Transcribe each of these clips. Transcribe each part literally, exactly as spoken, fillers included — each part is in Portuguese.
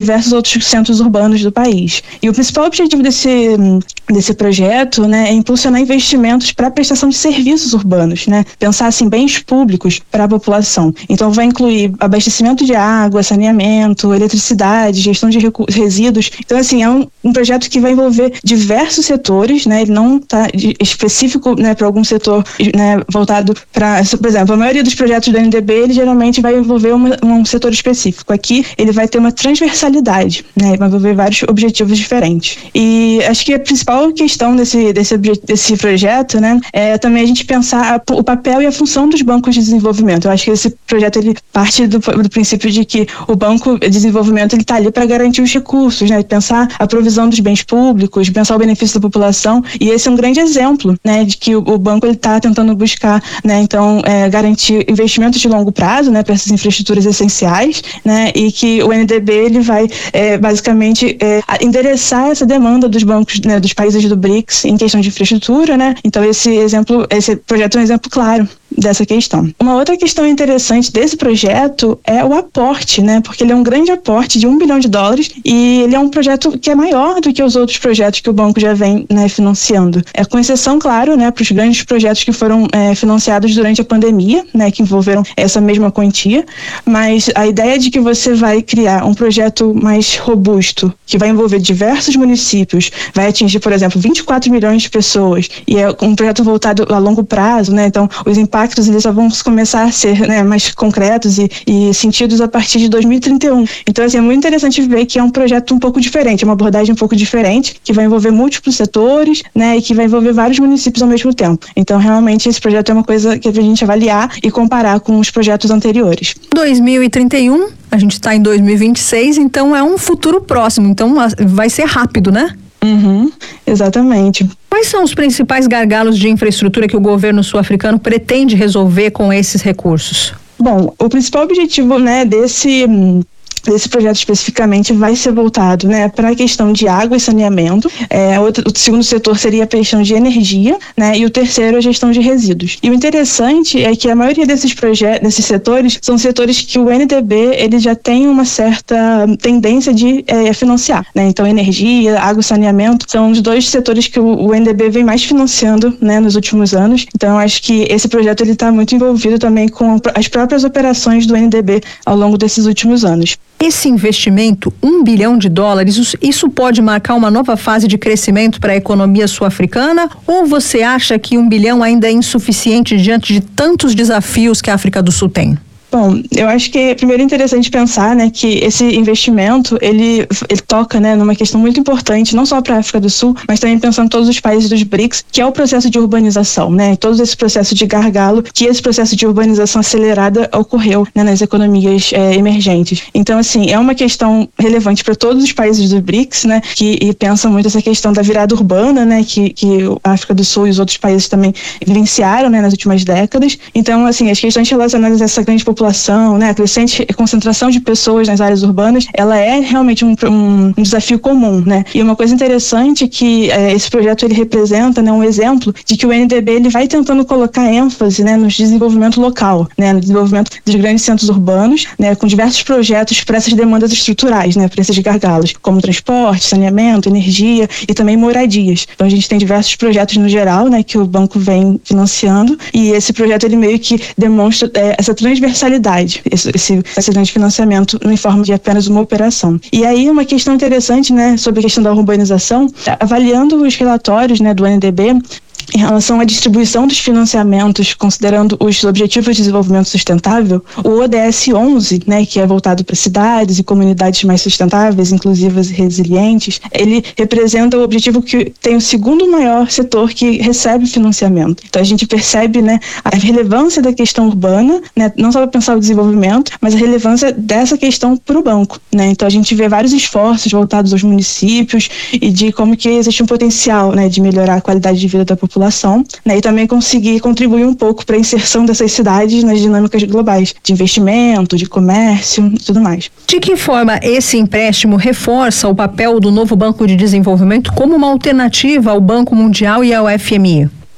diversos outros centros urbanos do país. E o principal objetivo desse, desse projeto, né, é impulsionar investimentos para a prestação de serviços urbanos, né? Pensar assim, bens públicos para a população. Então vai incluir abastecimento de água, saneamento, eletricidade, gestão de resíduos. Então assim, é um, um projeto que vai envolver diversos setores, né? Ele não está específico, né, para algum setor, né, voltado para, por exemplo, a maioria dos projetos do N D B, ele geralmente vai envolver uma, um setor específico. Aqui ele vai ter uma transversalidade, né? Vai envolver vários objetivos diferentes. E acho que a principal questão desse, desse, desse projeto, né, é também a gente pensar a, o papel e a função dos bancos de desenvolvimento. Eu acho que esse projeto ele parte do, do princípio de que o banco de desenvolvimento ele está ali para garantir os recursos, né? Pensar a provisão dos bens públicos, pensar o benefício da população, e esse é um grande exemplo, né, de que o, o banco ele está tentando buscar, né, então é, garantir investimentos de longo prazo, né, para essas infraestruturas essenciais, né, e que o N D B ele vai é, basicamente é, endereçar essa demanda dos bancos, né, dos países do BRICS em questão de infraestrutura, né? Então esse exemplo, esse projeto é um exemplo claro dessa questão. Uma outra questão interessante desse projeto é o aporte, né? Porque ele é um grande aporte de um bilhão de dólares e ele é um projeto que é maior do que os outros projetos que o banco já vem, né, financiando. É com exceção, claro, né, para os grandes projetos que foram é, financiados durante a pandemia, né, que envolveram essa mesma quantia, mas a ideia de que você vai criar um projeto mais robusto, que vai envolver diversos municípios, vai atingir, por exemplo, vinte e quatro milhões de pessoas, e é um projeto voltado a longo prazo, né? Então os impactos eles só vão começar a ser, né, mais concretos e, e sentidos a partir de dois mil e trinta e um. Então, assim, é muito interessante ver que é um projeto um pouco diferente, é uma abordagem um pouco diferente, que vai envolver múltiplos setores, né, e que vai envolver vários municípios ao mesmo tempo. Então, realmente, esse projeto é uma coisa que a gente avaliar e comparar com os projetos anteriores. dois mil e trinta e um, a gente está em dois mil e vinte e seis, então é um futuro próximo, então vai ser rápido, né? Uhum, exatamente. Quais são os principais gargalos de infraestrutura que o governo sul-africano pretende resolver com esses recursos? Bom, o principal objetivo, né, desse... Esse projeto especificamente vai ser voltado, né, para a questão de água e saneamento. É, outro, o segundo setor seria a questão de energia, né, e o terceiro a gestão de resíduos. E o interessante é que a maioria desses projetos, desses setores, são setores que o N D B ele já tem uma certa tendência de é, financiar, né? Então energia, água e saneamento são os dois setores que o, o N D B vem mais financiando, né, nos últimos anos. Então eu acho que esse projeto ele está muito envolvido também com as próprias operações do N D B ao longo desses últimos anos. Esse investimento, um bilhão de dólares, isso pode marcar uma nova fase de crescimento para a economia sul-africana? Ou você acha que um bilhão ainda é insuficiente diante de tantos desafios que a África do Sul tem? Bom, eu acho que é primeiro interessante pensar, né, que esse investimento, ele, ele toca, né, numa questão muito importante, não só para a África do Sul, mas também pensando em todos os países dos BRICS, que é o processo de urbanização, né, todo esse processo de gargalo, que esse processo de urbanização acelerada ocorreu, né, nas economias é, emergentes. Então, assim, é uma questão relevante para todos os países dos BRICS, né, que e pensam muito essa questão da virada urbana, né, que, que a África do Sul e os outros países também vivenciaram, né, nas últimas décadas. Então, assim, as questões relacionadas a essa grande população população, né, a crescente concentração de pessoas nas áreas urbanas, ela é realmente um, um, um desafio comum, né? E uma coisa interessante é que é, esse projeto ele representa, né, um exemplo de que o N D B ele vai tentando colocar ênfase, né, no desenvolvimento local, né, no desenvolvimento dos grandes centros urbanos, né, com diversos projetos para essas demandas estruturais, né, para esses gargalos, como transporte, saneamento, energia e também moradias. Então a gente tem diversos projetos no geral, né, que o banco vem financiando, e esse projeto ele meio que demonstra é, essa transversalidade, esse, esse, esse grande financiamento em forma de apenas uma operação. E aí uma questão interessante, né, sobre a questão da urbanização, avaliando os relatórios, né, do N D B, em relação à distribuição dos financiamentos, considerando os Objetivos de Desenvolvimento Sustentável, o O D S onze, né, que é voltado para cidades e comunidades mais sustentáveis, inclusivas e resilientes, ele representa o objetivo que tem o segundo maior setor que recebe financiamento. Então a gente percebe, né, a relevância da questão urbana, né, não só para pensar o desenvolvimento, mas a relevância dessa questão para o banco, né? Então a gente vê vários esforços voltados aos municípios e de como que existe um potencial, né, de melhorar a qualidade de vida da população. população, né, e também conseguir contribuir um pouco para a inserção dessas cidades nas dinâmicas globais, de investimento, de comércio e tudo mais. De que forma esse empréstimo reforça o papel do novo Banco de Desenvolvimento como uma alternativa ao Banco Mundial e ao F M I?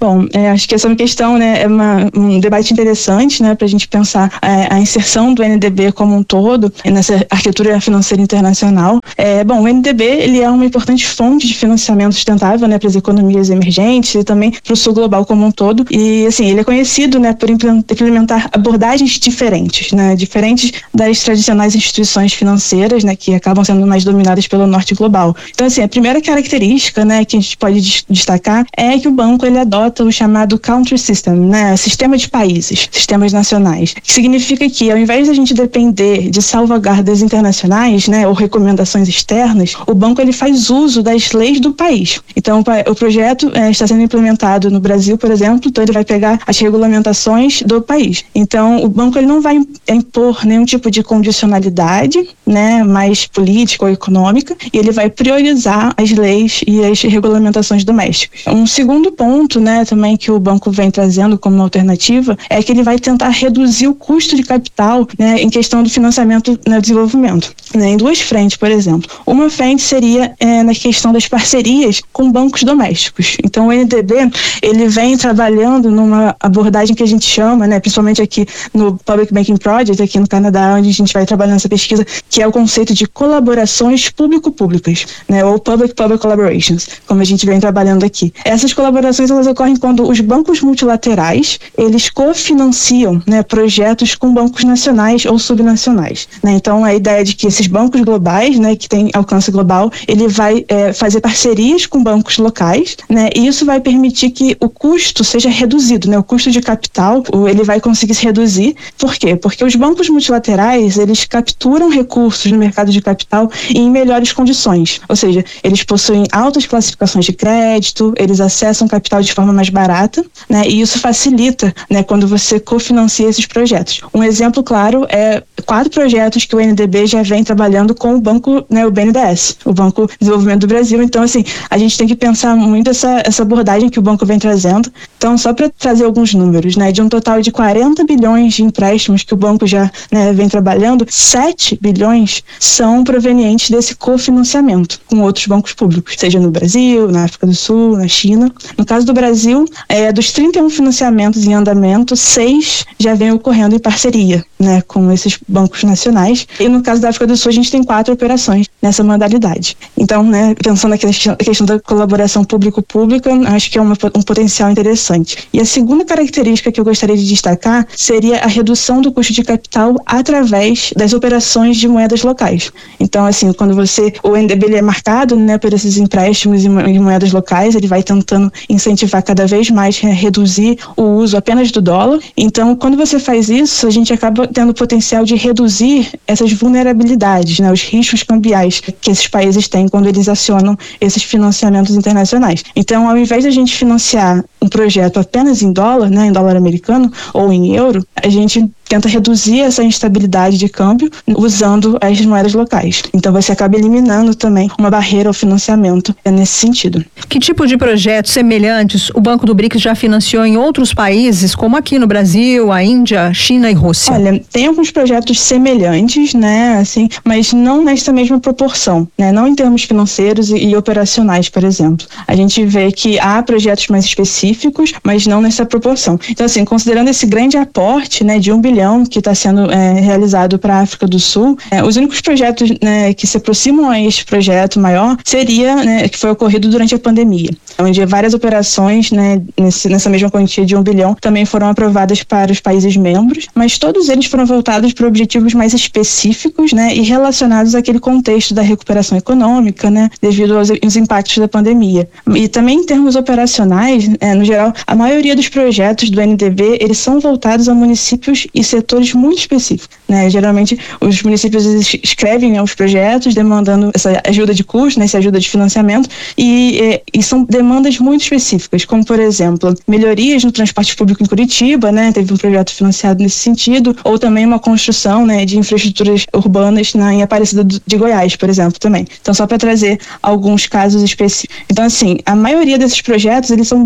Bom, é, acho que essa é uma questão, né, é uma, um debate interessante, né, para a gente pensar é, a inserção do N D B como um todo nessa arquitetura financeira internacional. É, bom, o N D B ele é uma importante fonte de financiamento sustentável, né, para as economias emergentes e também para o sul global como um todo. E assim, ele é conhecido, né, por implementar abordagens diferentes, né, diferentes das tradicionais instituições financeiras, né, que acabam sendo mais dominadas pelo norte global. Então, assim, a primeira característica, né, que a gente pode destacar é que o banco ele adota o chamado country system, né, sistema de países, sistemas nacionais, que significa que ao invés de a gente depender de salvaguardas internacionais, né, ou recomendações externas, o banco ele faz uso das leis do país. Então, o projeto é, está sendo implementado no Brasil, por exemplo, então ele vai pegar as regulamentações do país. Então, o banco ele não vai impor nenhum tipo de condicionalidade, né, mais política ou econômica, e ele vai priorizar as leis e as regulamentações domésticas. Um segundo ponto, né, também que o banco vem trazendo como uma alternativa é que ele vai tentar reduzir o custo de capital, né, em questão do financiamento no desenvolvimento, né, em duas frentes, por exemplo. Uma frente seria é, na questão das parcerias com bancos domésticos. Então, o N D B ele vem trabalhando numa abordagem que a gente chama, né, principalmente aqui no Public Banking Project, aqui no Canadá, onde a gente vai trabalhando essa pesquisa, que é o conceito de colaborações público-públicas, né, ou Public-Public Collaborations, como a gente vem trabalhando aqui. Essas colaborações elas ocorrem quando os bancos multilaterais eles cofinanciam, né, projetos com bancos nacionais ou subnacionais, né? Então, a ideia de que esses bancos globais, né, que têm alcance global, ele vai é, fazer parcerias com bancos locais, né, e isso vai permitir que o custo seja reduzido, né, o custo de capital, ele vai conseguir se reduzir. Por quê? Porque os bancos multilaterais, eles capturam recursos no mercado de capital em melhores condições, ou seja, eles possuem altas classificações de crédito, eles acessam capital de forma mais barata, né, e isso facilita, né, quando você cofinancia esses projetos. Um exemplo claro é quatro projetos que o N D B já vem trabalhando com o banco, né, o B N D E S, o Banco de Desenvolvimento do Brasil. Então, assim, a gente tem que pensar muito essa, essa abordagem que o banco vem trazendo. Então, só para trazer alguns números, né, de um total de quarenta bilhões de empréstimos que o banco já, né, vem trabalhando, sete bilhões são provenientes desse cofinanciamento com outros bancos públicos, seja no Brasil, na África do Sul, na China. No caso do Brasil, é, dos trinta e um financiamentos em andamento, seis já vem ocorrendo em parceria, né, com esses bancos nacionais. E no caso da África do Sul, a gente tem quatro operações nessa modalidade. Então, né, pensando aqui na questão da colaboração público-pública, acho que é uma, um potencial interessante. E a segunda característica que eu gostaria de destacar seria a redução do custo de capital através das operações de moedas locais. Então, assim, quando você, o N D B ele é marcado, né, por esses empréstimos em moedas locais, ele vai tentando incentivar cada vez mais, né, reduzir o uso apenas do dólar. Então, quando você faz isso, a gente acaba tendo o potencial de reduzir essas vulnerabilidades, né, os riscos cambiais que esses países têm quando eles acionam esses financiamentos internacionais. Então, ao invés de a gente financiar um projeto apenas em dólar, né, em dólar americano ou em euro, a gente tenta reduzir essa instabilidade de câmbio usando as moedas locais. Então você acaba eliminando também uma barreira ao financiamento nesse sentido. Que tipo de projetos semelhantes o Banco do B R I C S já financiou em outros países, como aqui no Brasil, a Índia, China e Rússia? Olha, tem alguns projetos semelhantes, né, assim, mas não nessa mesma proporção, né, não em termos financeiros e, e operacionais, por exemplo. A gente vê que há projetos mais específicos, mas não nessa proporção. Então, assim, considerando esse grande aporte, né, de um bilhão que está sendo é, realizado para a África do Sul, é, os únicos projetos, né, que se aproximam a este projeto maior seria, né, que foi ocorrido durante a pandemia, onde várias operações, né, nesse, nessa mesma quantia de um bilhão também foram aprovadas para os países membros, mas todos eles foram voltados para objetivos mais específicos, né, e relacionados àquele contexto da recuperação econômica, né, devido aos, aos impactos da pandemia. E também em termos operacionais, é, no geral, a maioria dos projetos do N D B, eles são voltados a municípios e setores muito específicos, né? Geralmente os municípios escrevem, né, os projetos demandando essa ajuda de custo, né, essa ajuda de financiamento e, e são demandas muito específicas, como por exemplo, melhorias no transporte público em Curitiba, né? Teve um projeto financiado nesse sentido, ou também uma construção, né, de infraestruturas urbanas na, em Aparecida de Goiás, por exemplo, também. Então, só para trazer alguns casos específicos. Então, assim, a maioria desses projetos, eles são bem específicos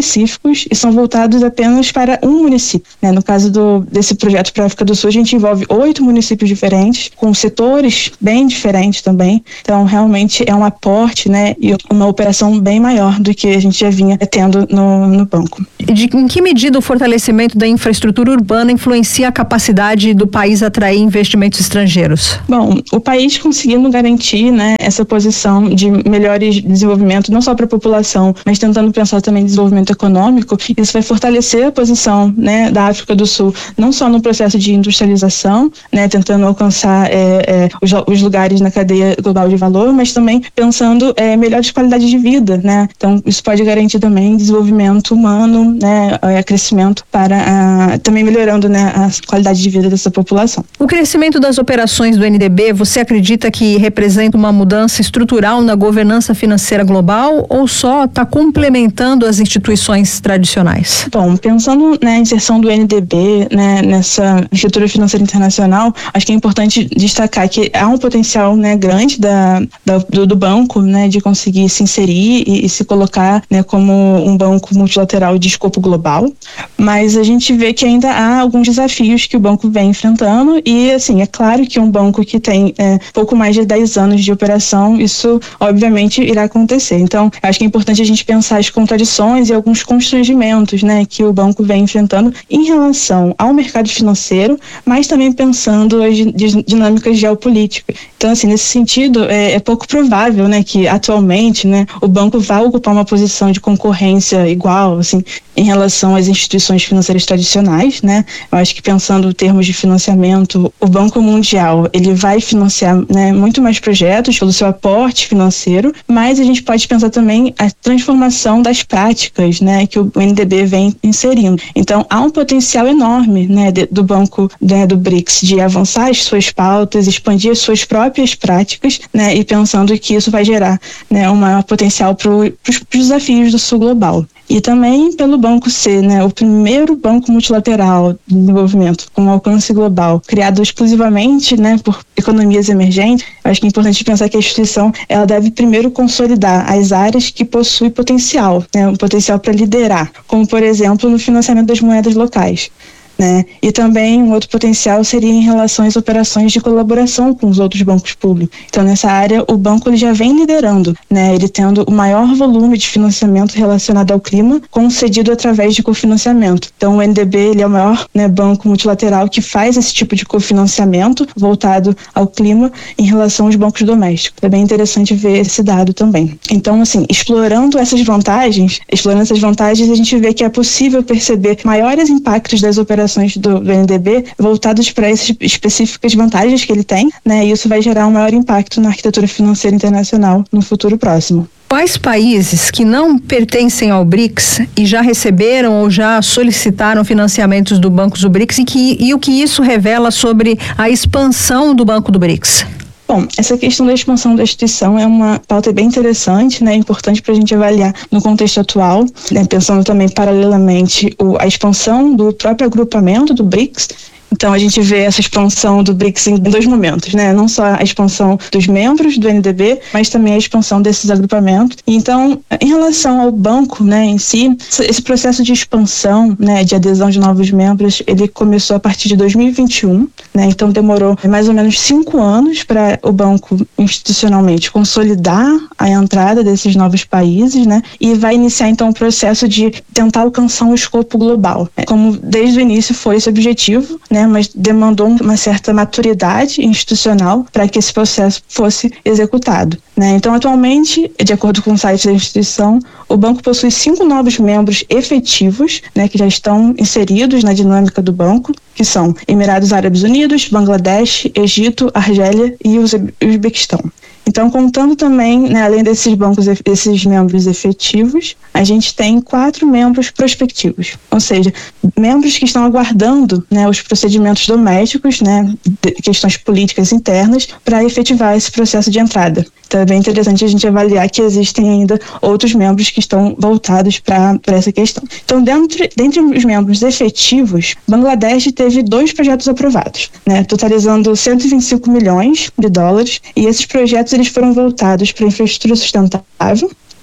específicos e são voltados apenas para um município, né? No caso do, desse projeto para a África do Sul, a gente envolve oito municípios diferentes, com setores bem diferentes também. Então, realmente é um aporte, né, e uma operação bem maior do que a gente já vinha tendo no, no banco. De, em que medida o fortalecimento da infraestrutura urbana influencia a capacidade do país atrair investimentos estrangeiros? Bom, o país conseguindo garantir, né, essa posição de melhores desenvolvimento, não só para a população, mas tentando pensar também em desenvolvimento econômico, isso vai fortalecer a posição, né, da África do Sul, não só no processo de industrialização, né, tentando alcançar é, é, os, os lugares na cadeia global de valor, mas também pensando é, melhores qualidades de vida, né? Então, isso pode garantir também desenvolvimento humano, né, é, crescimento para a, também melhorando, né, a qualidade de vida dessa população. O crescimento das operações do N D B, você acredita que representa uma mudança estrutural na governança financeira global ou só está complementando as instituições tradicionais? Bom, pensando na inserção do N D B, né, nessa estrutura financeira internacional, acho que é importante destacar que há um potencial, né, grande da, da, do, do banco, né, de conseguir se inserir e, e se colocar, né, como um banco multilateral de escopo global, mas a gente vê que ainda há alguns desafios que o banco vem enfrentando e, assim, é claro que um banco que tem é, pouco mais de dez anos de operação, isso obviamente irá acontecer. Então, acho que é importante a gente pensar as contradições e alguns constrangimentos, né, que o banco vem enfrentando em relação ao mercado financeiro, mas também pensando as dinâmicas geopolíticas. Então, assim, nesse sentido, é, é pouco provável, né, que atualmente, né, o banco vá ocupar uma posição de concorrência igual, assim, em relação às instituições financeiras tradicionais, né? Eu acho que pensando em termos de financiamento, o Banco Mundial, ele vai financiar, né, muito mais projetos pelo seu aporte financeiro, mas a gente pode pensar também a transformação das práticas, né, que o N D B vem inserindo. Então, há um potencial enorme, né, de, do banco, né, do BRICS de avançar as suas pautas, expandir as suas próprias práticas, né, e pensando que isso vai gerar, né, um maior potencial para os desafios do Sul Global. E também pelo Banco ser, né, o primeiro banco multilateral de desenvolvimento com alcance global, criado exclusivamente, né, por economias emergentes. Acho que é importante pensar que a instituição ela deve primeiro consolidar as áreas que possuem potencial, né, um potencial para liderar, como por exemplo no financiamento das moedas locais. Né? E também um outro potencial seria em relação às operações de colaboração com os outros bancos públicos. Então, nessa área, o banco ele já vem liderando, né? Ele tendo o maior volume de financiamento relacionado ao clima, concedido através de cofinanciamento. Então, o N D B ele é o maior, né, banco multilateral que faz esse tipo de cofinanciamento voltado ao clima em relação aos bancos domésticos. É bem interessante ver esse dado também. Então, assim, explorando essas vantagens, explorando essas vantagens, a gente vê que é possível perceber maiores impactos das operações Do, do N D B voltados para essas específicas vantagens que ele tem, né? E isso vai gerar um maior impacto na arquitetura financeira internacional no futuro próximo. Quais países que não pertencem ao BRICS e já receberam ou já solicitaram financiamentos do Banco do BRICS e, que, e o que isso revela sobre a expansão do Banco do BRICS? Bom, essa questão da expansão da instituição é uma pauta bem interessante, né, importante para a gente avaliar no contexto atual, né, pensando também paralelamente o, a expansão do próprio agrupamento do BRICS. Então, a gente vê essa expansão do BRICS em dois momentos, né? Não só a expansão dos membros do N D B, mas também a expansão desses agrupamentos. Então, em relação ao banco, né, em si, esse processo de expansão, né, de adesão de novos membros, ele começou a partir de dois mil e vinte e um, né? Então, demorou mais ou menos cinco anos para o banco institucionalmente consolidar a entrada desses novos países, né? E vai iniciar, então, o processo de tentar alcançar um escopo global. Como desde o início foi esse objetivo, né? Mas demandou uma certa maturidade institucional para que esse processo fosse executado, né? Então, atualmente, de acordo com o site da instituição, o banco possui cinco novos membros efetivos, né, que já estão inseridos na dinâmica do banco, que são Emirados Árabes Unidos, Bangladesh, Egito, Argélia e Uzbequistão. Então, contando também, né, além desses bancos, esses membros efetivos, a gente tem quatro membros prospectivos, ou seja, membros que estão aguardando, né, os procedimentos domésticos, né, questões políticas internas, para efetivar esse processo de entrada. Então, é bem interessante a gente avaliar que existem ainda outros membros que estão voltados para essa questão. Então, dentro, dentre os membros efetivos, Bangladesh teve dois projetos aprovados, né, totalizando cento e vinte e cinco milhões de dólares, e esses projetos eles foram voltados para infraestrutura sustentável,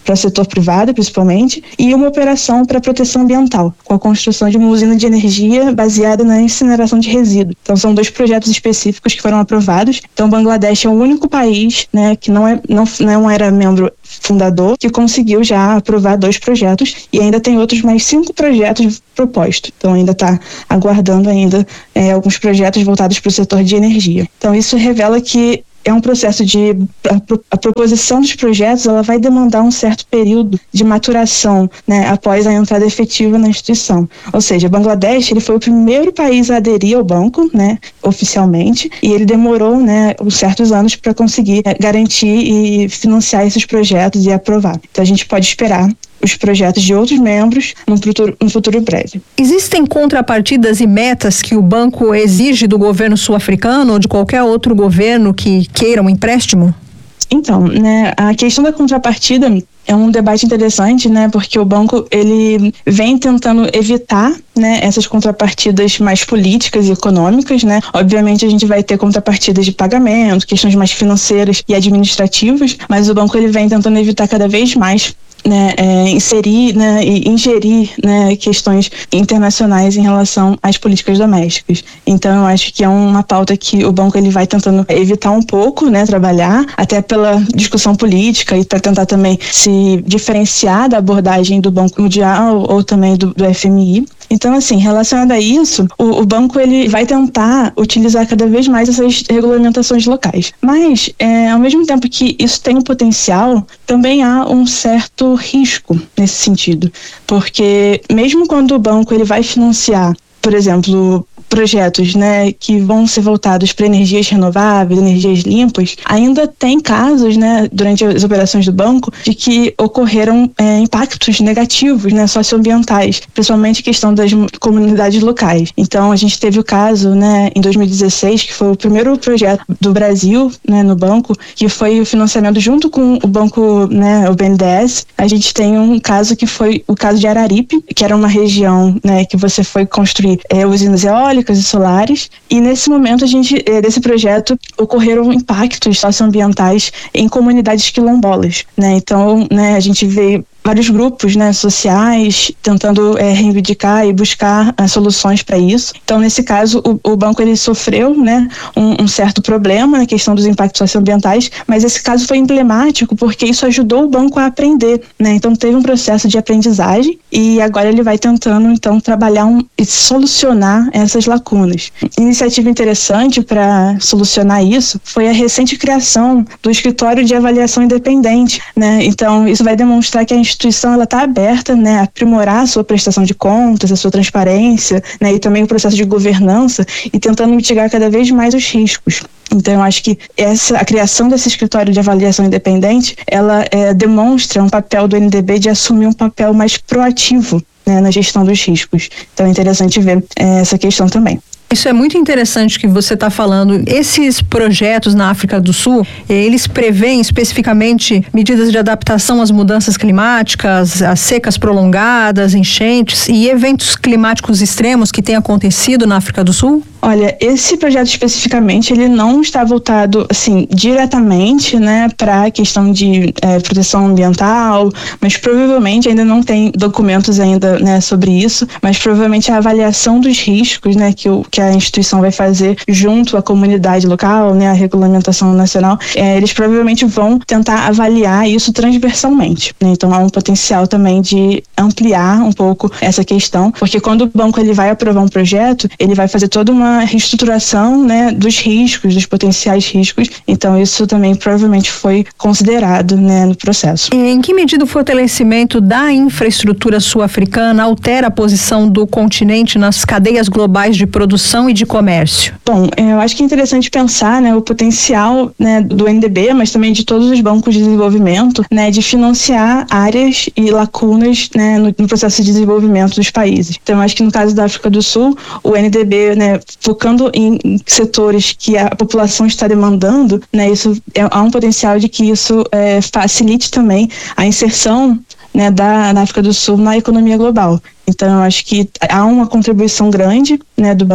para o setor privado, principalmente, e uma operação para proteção ambiental, com a construção de uma usina de energia baseada na incineração de resíduos. Então, são dois projetos específicos que foram aprovados. Então, o Bangladesh é o único país, né, que não, é, não, não era membro fundador, que conseguiu já aprovar dois projetos, e ainda tem outros mais cinco projetos propostos. Então, ainda está aguardando ainda é, alguns projetos voltados para o setor de energia. Então, isso revela que é um processo de a, a proposição dos projetos, ela vai demandar um certo período de maturação, né, após a entrada efetiva na instituição. Ou seja, Bangladesh, ele foi o primeiro país a aderir ao banco, né, oficialmente, e ele demorou, né, uns certos anos para conseguir é, garantir e financiar esses projetos e aprovar. Então a gente pode esperar os projetos de outros membros no futuro, no futuro breve. Existem contrapartidas e metas que o banco exige do governo sul-africano ou de qualquer outro governo que queira um empréstimo? Então, né, a questão da contrapartida é um debate interessante, né, porque o banco ele vem tentando evitar, né, essas contrapartidas mais políticas e econômicas, né. Obviamente a gente vai ter contrapartidas de pagamento, questões mais financeiras e administrativas, mas o banco ele vem tentando evitar cada vez mais, né, é, inserir, né, e ingerir, né, questões internacionais em relação às políticas domésticas. Então eu acho que é uma pauta que o banco ele vai tentando evitar um pouco, né, trabalhar, até pela discussão política e para tentar também se diferenciar da abordagem do Banco Mundial ou também do, do F M I. Então, assim, relacionado a isso, o, o banco ele vai tentar utilizar cada vez mais essas regulamentações locais. Mas, é, ao mesmo tempo que isso tem um potencial, também há um certo risco nesse sentido. Porque mesmo quando o banco ele vai financiar, por exemplo, projetos, né, que vão ser voltados para energias renováveis, energias limpas, ainda tem casos, né, durante as operações do banco, de que ocorreram é, impactos negativos, né, socioambientais, principalmente a questão das comunidades locais. Então, a gente teve o caso, né, em dois mil e dezesseis, que foi o primeiro projeto do Brasil, né, no banco, que foi o financiamento junto com o banco, né, o B N D E S. A gente tem um caso que foi o caso de Araripe, que era uma região, né, que você foi construir é, usinas eólicas e solares, e nesse momento a gente, desse projeto, ocorreram impactos socioambientais em comunidades quilombolas, né? Então, né, a gente vê vários grupos, né, sociais tentando é, reivindicar e buscar é, soluções para isso. Então, nesse caso, o, o banco ele sofreu, né, um, um certo problema na questão dos impactos socioambientais, mas esse caso foi emblemático porque isso ajudou o banco a aprender, né? Então, teve um processo de aprendizagem e agora ele vai tentando, então, trabalhar um, e solucionar essas lacunas. Iniciativa interessante para solucionar isso foi a recente criação do Escritório de Avaliação Independente, né? Então, isso vai demonstrar que a instituição ela está aberta, né, a aprimorar a sua prestação de contas, a sua transparência, né, e também o processo de governança e tentando mitigar cada vez mais os riscos. Então, eu acho que essa, a criação desse escritório de avaliação independente, ela é, demonstra um papel do N D B de assumir um papel mais proativo, né, na gestão dos riscos. Então, é interessante ver é, essa questão também. Isso é muito interessante que você está falando. Esses projetos na África do Sul, eles prevêem especificamente medidas de adaptação às mudanças climáticas, às secas prolongadas, enchentes e eventos climáticos extremos que têm acontecido na África do Sul? Olha, esse projeto especificamente, ele não está voltado, assim, diretamente, né, para a questão de é, proteção ambiental, mas provavelmente ainda não tem documentos ainda, né, sobre isso, mas provavelmente a avaliação dos riscos, né, que, o, que a instituição vai fazer junto à comunidade local, né, a regulamentação nacional, é, eles provavelmente vão tentar avaliar isso transversalmente, né, então há um potencial também de ampliar um pouco essa questão, porque quando o banco ele vai aprovar um projeto, ele vai fazer toda uma reestruturação, né, dos riscos, dos potenciais riscos. Então isso também provavelmente foi considerado, né, no processo. Em que medida o fortalecimento da infraestrutura sul-africana altera a posição do continente nas cadeias globais de produção e de comércio? Bom, eu acho que é interessante pensar, né, o potencial, né, do N D B, mas também de todos os bancos de desenvolvimento, né, de financiar áreas e lacunas, né, no, no processo de desenvolvimento dos países. Então eu acho que no caso da África do Sul, o N D B, né, focando em setores que a população está demandando, né, isso é, há um potencial de que isso é, facilite também a inserção, né, da, da África do Sul na economia global. Então, eu acho que há uma contribuição grande, né, do banco,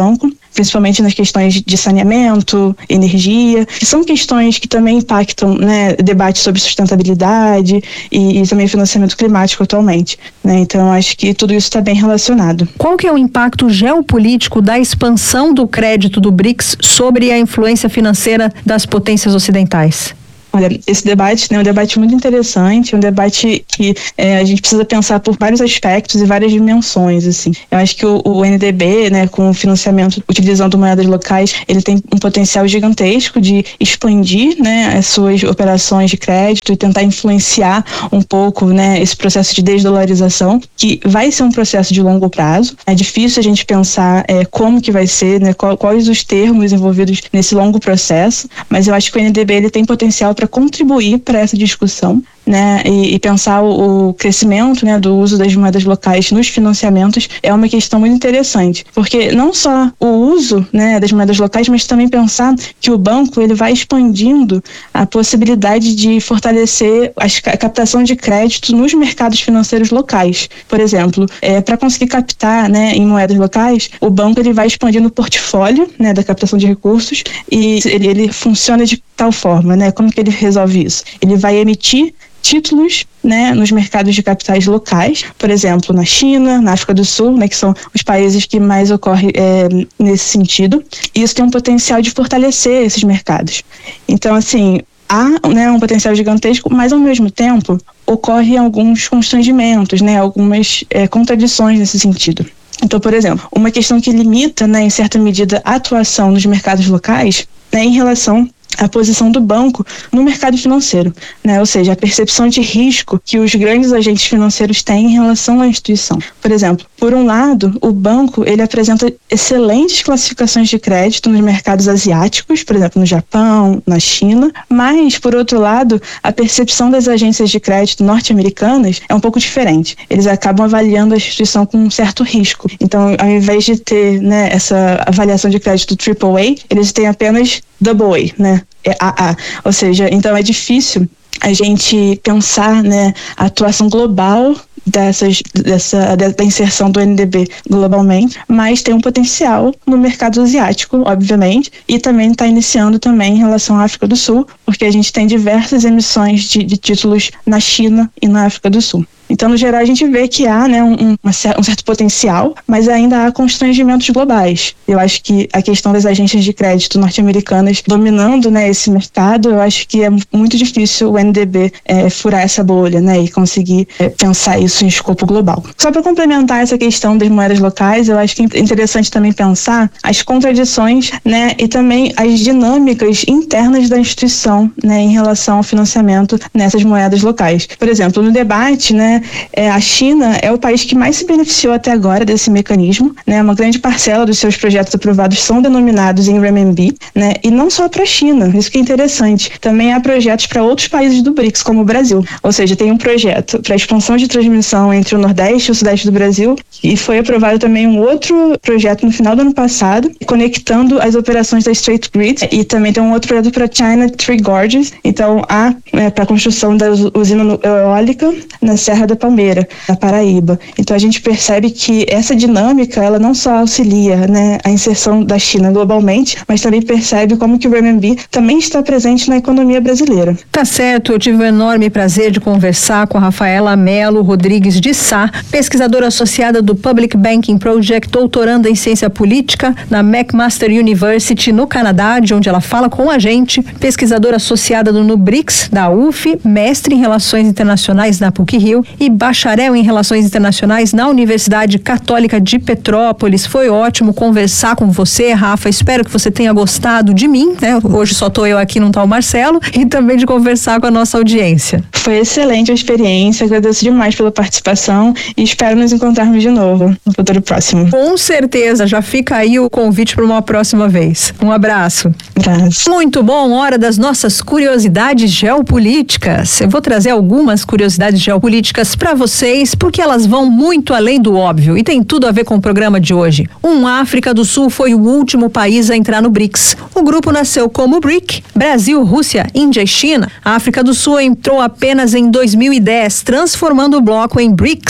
principalmente nas questões de saneamento, energia, que são questões que também impactam, né, debate sobre sustentabilidade e, e também financiamento climático atualmente, né? Então, eu acho que tudo isso está bem relacionado. Qual que é o impacto geopolítico da expansão do crédito do BRICS sobre a influência financeira das potências ocidentais? Olha, esse debate né, é um debate muito interessante, um debate que é, a gente precisa pensar por vários aspectos e várias dimensões, assim. Eu acho que o, o N D B, né, com o financiamento utilizando moedas locais, ele tem um potencial gigantesco de expandir, né, as suas operações de crédito e tentar influenciar um pouco, né, esse processo de desdolarização, que vai ser um processo de longo prazo. É difícil a gente pensar é, como que vai ser, né, qual, quais os termos envolvidos nesse longo processo, mas eu acho que o N D B ele tem potencial para contribuir para essa discussão, né, e, e pensar o, o crescimento, né, do uso das moedas locais nos financiamentos é uma questão muito interessante, porque não só o uso, né, das moedas locais, mas também pensar que o banco ele vai expandindo a possibilidade de fortalecer a captação de crédito nos mercados financeiros locais. Por exemplo, é, para conseguir captar, né, em moedas locais, o banco ele vai expandindo o portfólio, né, da captação de recursos e ele, ele funciona de tal forma, né, como que ele resolve isso? Ele vai emitir títulos, né, nos mercados de capitais locais, por exemplo, na China, na África do Sul, né, que são os países que mais ocorre é, nesse sentido. E isso tem um potencial de fortalecer esses mercados. Então, assim, há, né, um potencial gigantesco, mas ao mesmo tempo ocorrem alguns constrangimentos, né, algumas é, contradições nesse sentido. Então, por exemplo, uma questão que limita, né, em certa medida, a atuação nos mercados locais, né, em relação a posição do banco no mercado financeiro, né? Ou seja, a percepção de risco que os grandes agentes financeiros têm em relação à instituição. Por exemplo, por um lado, o banco ele apresenta excelentes classificações de crédito nos mercados asiáticos, por exemplo, no Japão, na China, mas, por outro lado, a percepção das agências de crédito norte-americanas é um pouco diferente. Eles acabam avaliando a instituição com um certo risco. Então, ao invés de ter, né, essa avaliação de crédito triple A, eles têm apenas double A, né? É A A. Ou seja, então é difícil a gente pensar, né, a atuação global dessas, dessa, da inserção do N D B globalmente, mas tem um potencial no mercado asiático, obviamente, e também está iniciando também em relação à África do Sul, porque a gente tem diversas emissões de, de títulos na China e na África do Sul. Então, no geral, a gente vê que há, né, um, um certo potencial, mas ainda há constrangimentos globais. Eu acho que a questão das agências de crédito norte-americanas dominando, né, esse mercado, eu acho que é muito difícil o N D B é, furar essa bolha, né, e conseguir é, pensar isso em escopo global. Só para complementar essa questão das moedas locais, eu acho que é interessante também pensar as contradições, né, e também as dinâmicas internas da instituição, né, em relação ao financiamento nessas moedas locais. Por exemplo, no debate, né, É, a China é o país que mais se beneficiou até agora desse mecanismo, né? Uma grande parcela dos seus projetos aprovados são denominados em renminbi, né? E não só para a China, isso que é interessante. Também há projetos para outros países do BRICS, como o Brasil. Ou seja, tem um projeto para expansão de transmissão entre o Nordeste e o Sudeste do Brasil e foi aprovado também um outro projeto no final do ano passado, conectando as operações da State Grid, e também tem um outro projeto para China Three Gorges. Então, há é, para a construção da usina eólica na Serra da Palmeira, na Paraíba. Então a gente percebe que essa dinâmica, ela não só auxilia, né, a inserção da China globalmente, mas também percebe como que o renminbi também está presente na economia brasileira. Tá certo, eu tive o enorme prazer de conversar com a Rafaela Melo Rodrigues de Sá, pesquisadora associada do Public Banking Project, doutoranda em ciência política na McMaster University no Canadá, de onde ela fala com a gente, pesquisadora associada do NUBRICS, da U F, mestre em relações internacionais na PUC-Rio e bacharel em Relações Internacionais na Universidade Católica de Petrópolis. Foi ótimo conversar com você, Rafa. Espero que você tenha gostado de mim, né? Hoje só estou eu aqui, não está o Marcelo, e também de conversar com a nossa audiência. Foi excelente a experiência, agradeço demais pela participação e espero nos encontrarmos de novo no futuro próximo. Com certeza, já fica aí o convite para uma próxima vez. Um abraço. Abraço. Muito bom, hora das nossas curiosidades geopolíticas. Eu vou trazer algumas curiosidades geopolíticas para vocês, porque elas vão muito além do óbvio e tem tudo a ver com o programa de hoje. Um África do Sul foi o último país a entrar no BRICS. O grupo nasceu como BRIC, Brasil, Rússia, Índia e China. A África do Sul entrou apenas em dois mil e dez, transformando o bloco em BRICS.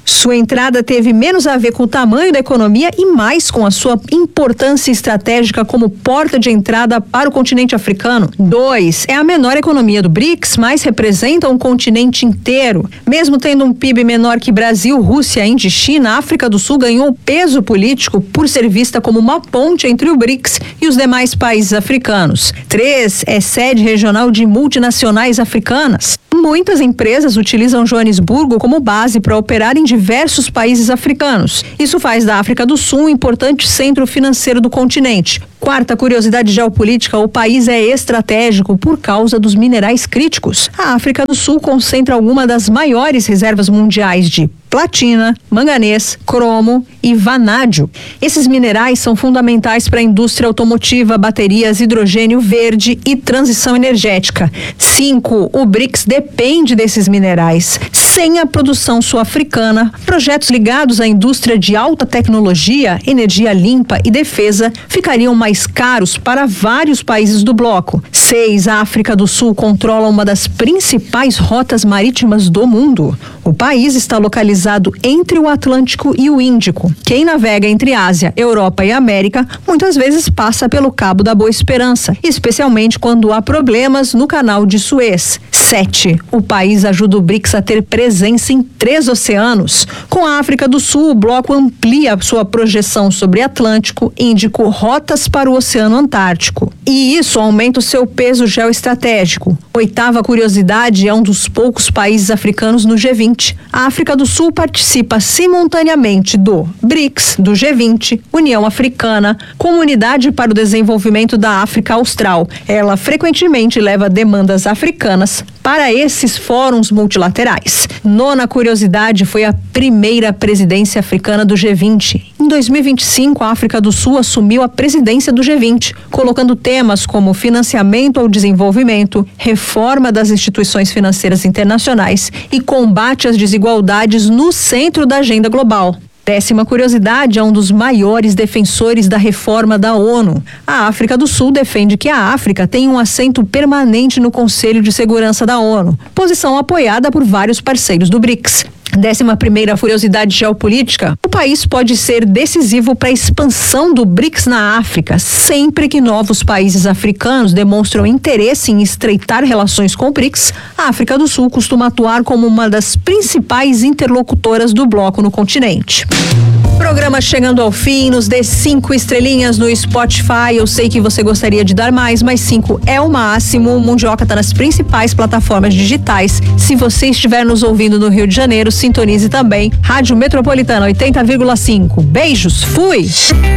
Sua entrada teve menos a ver com o tamanho da economia e mais com a sua importância estratégica como porta de entrada para o continente africano. Dois, é a menor economia do BRICS, mas representa um continente inteiro. Mesmo tendo um P I B menor que Brasil, Rússia, Índia e China, a África do Sul ganhou peso político por ser vista como uma ponte entre o BRICS e os demais países africanos. Três, é sede regional de multinacionais africanas. Muitas empresas utilizam Joanesburgo como base para operar em diversos países africanos. Isso faz da África do Sul um importante centro financeiro do continente. Quarta curiosidade geopolítica, o país é estratégico por causa dos minerais críticos. A África do Sul concentra algumas das maiores reservas mundiais de platina, manganês, cromo e vanádio. Esses minerais são fundamentais para a indústria automotiva, baterias, hidrogênio verde e transição energética. Cinco, o BRICS depende desses minerais. Sem a produção sul-africana, projetos ligados à indústria de alta tecnologia, energia limpa e defesa ficariam mais caros para vários países do bloco. Seis, a África do Sul controla uma das principais rotas marítimas do mundo. O país está localizado entre o Atlântico e o Índico. Quem navega entre Ásia, Europa e América muitas vezes passa pelo Cabo da Boa Esperança, especialmente quando há problemas no Canal de Suez. Sete, o país ajuda o BRICS a ter presença em três oceanos. Com a África do Sul, o bloco amplia sua projeção sobre Atlântico, Índico, rotas para o Oceano Antártico. E isso aumenta o seu peso geoestratégico. Oitava curiosidade, é um dos poucos países africanos no G vinte. A África do Sul participa simultaneamente do BRICS, do G vinte, União Africana, Comunidade para o Desenvolvimento da África Austral. Ela frequentemente leva demandas africanas para esses fóruns multilaterais. Nona curiosidade, foi a primeira presidência africana do G vinte. Em dois mil e vinte e cinco, a África do Sul assumiu a presidência do G vinte, colocando temas como financiamento ao desenvolvimento, reforma das instituições financeiras internacionais e combate às desigualdades no centro da agenda global. Décima curiosidade, é um dos maiores defensores da reforma da ONU. A África do Sul defende que a África tem um assento permanente no Conselho de Segurança da ONU, posição apoiada por vários parceiros do BRICS. Décima primeira curiosidade geopolítica, o país pode ser decisivo para a expansão do BRICS na África, sempre que novos países africanos demonstram interesse em estreitar relações com o BRICS. A África do Sul costuma atuar como uma das principais interlocutoras do bloco no continente. Programa chegando ao fim, nos dê cinco estrelinhas no Spotify. Eu sei que você gostaria de dar mais, mas cinco é o máximo. O Mundioca está nas principais plataformas digitais. Se você estiver nos ouvindo no Rio de Janeiro, sintonize também Rádio Metropolitana oitenta vírgula cinco. Beijos, fui!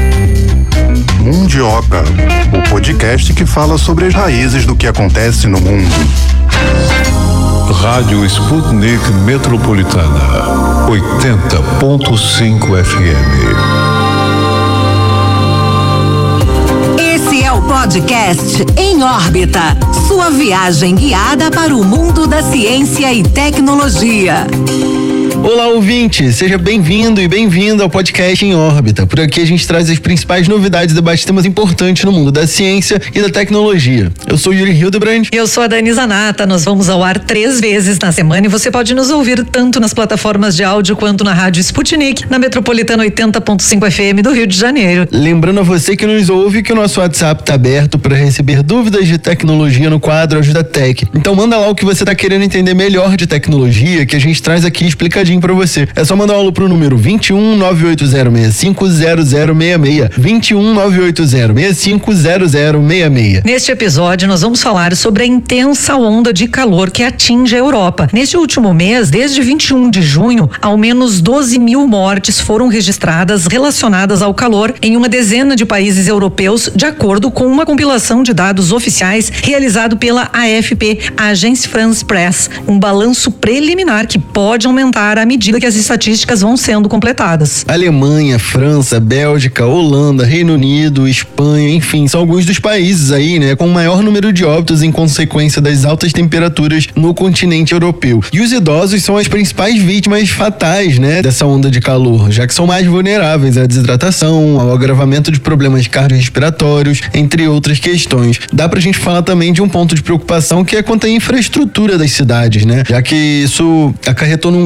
Mundioca, o podcast que fala sobre as raízes do que acontece no mundo. Rádio Sputnik Metropolitana, oitenta ponto cinco F M. Esse é o podcast Em Órbita, sua viagem guiada para o mundo da ciência e tecnologia. Olá, ouvinte! Seja bem-vindo e bem-vinda ao podcast Em Órbita. Por aqui a gente traz as principais novidades e debates temas importantes no mundo da ciência e da tecnologia. Eu sou Yuri Hildebrand. E eu sou a Dani Zanata. Nós vamos ao ar três vezes na semana e você pode nos ouvir tanto nas plataformas de áudio quanto na Rádio Sputnik, na Metropolitana oitenta ponto cinco F M do Rio de Janeiro. Lembrando a você que nos ouve que o nosso WhatsApp está aberto para receber dúvidas de tecnologia no quadro Ajuda Tech. Então manda lá o que você está querendo entender melhor de tecnologia, que a gente traz aqui explicadinho para você. É só mandar um alô pro número vinte e um, nove oito zero seis cinco, zero zero seis seis. vinte e um, nove oito zero seis cinco, zero zero seis seis. Neste episódio, nós vamos falar sobre a intensa onda de calor que atinge a Europa. Neste último mês, desde vinte e um de junho, ao menos doze mil mortes foram registradas relacionadas ao calor em uma dezena de países europeus, de acordo com uma compilação de dados oficiais realizado pela A F P, a Agência France Presse, um balanço preliminar que pode aumentar à medida que as estatísticas vão sendo completadas. Alemanha, França, Bélgica, Holanda, Reino Unido, Espanha, enfim, são alguns dos países aí, né, com o maior número de óbitos em consequência das altas temperaturas no continente europeu. E os idosos são as principais vítimas fatais, né, dessa onda de calor, já que são mais vulneráveis à desidratação, ao agravamento de problemas cardiorrespiratórios, entre outras questões. Dá pra gente falar também de um ponto de preocupação que é quanto à infraestrutura das cidades, né, já que isso acarretou num grande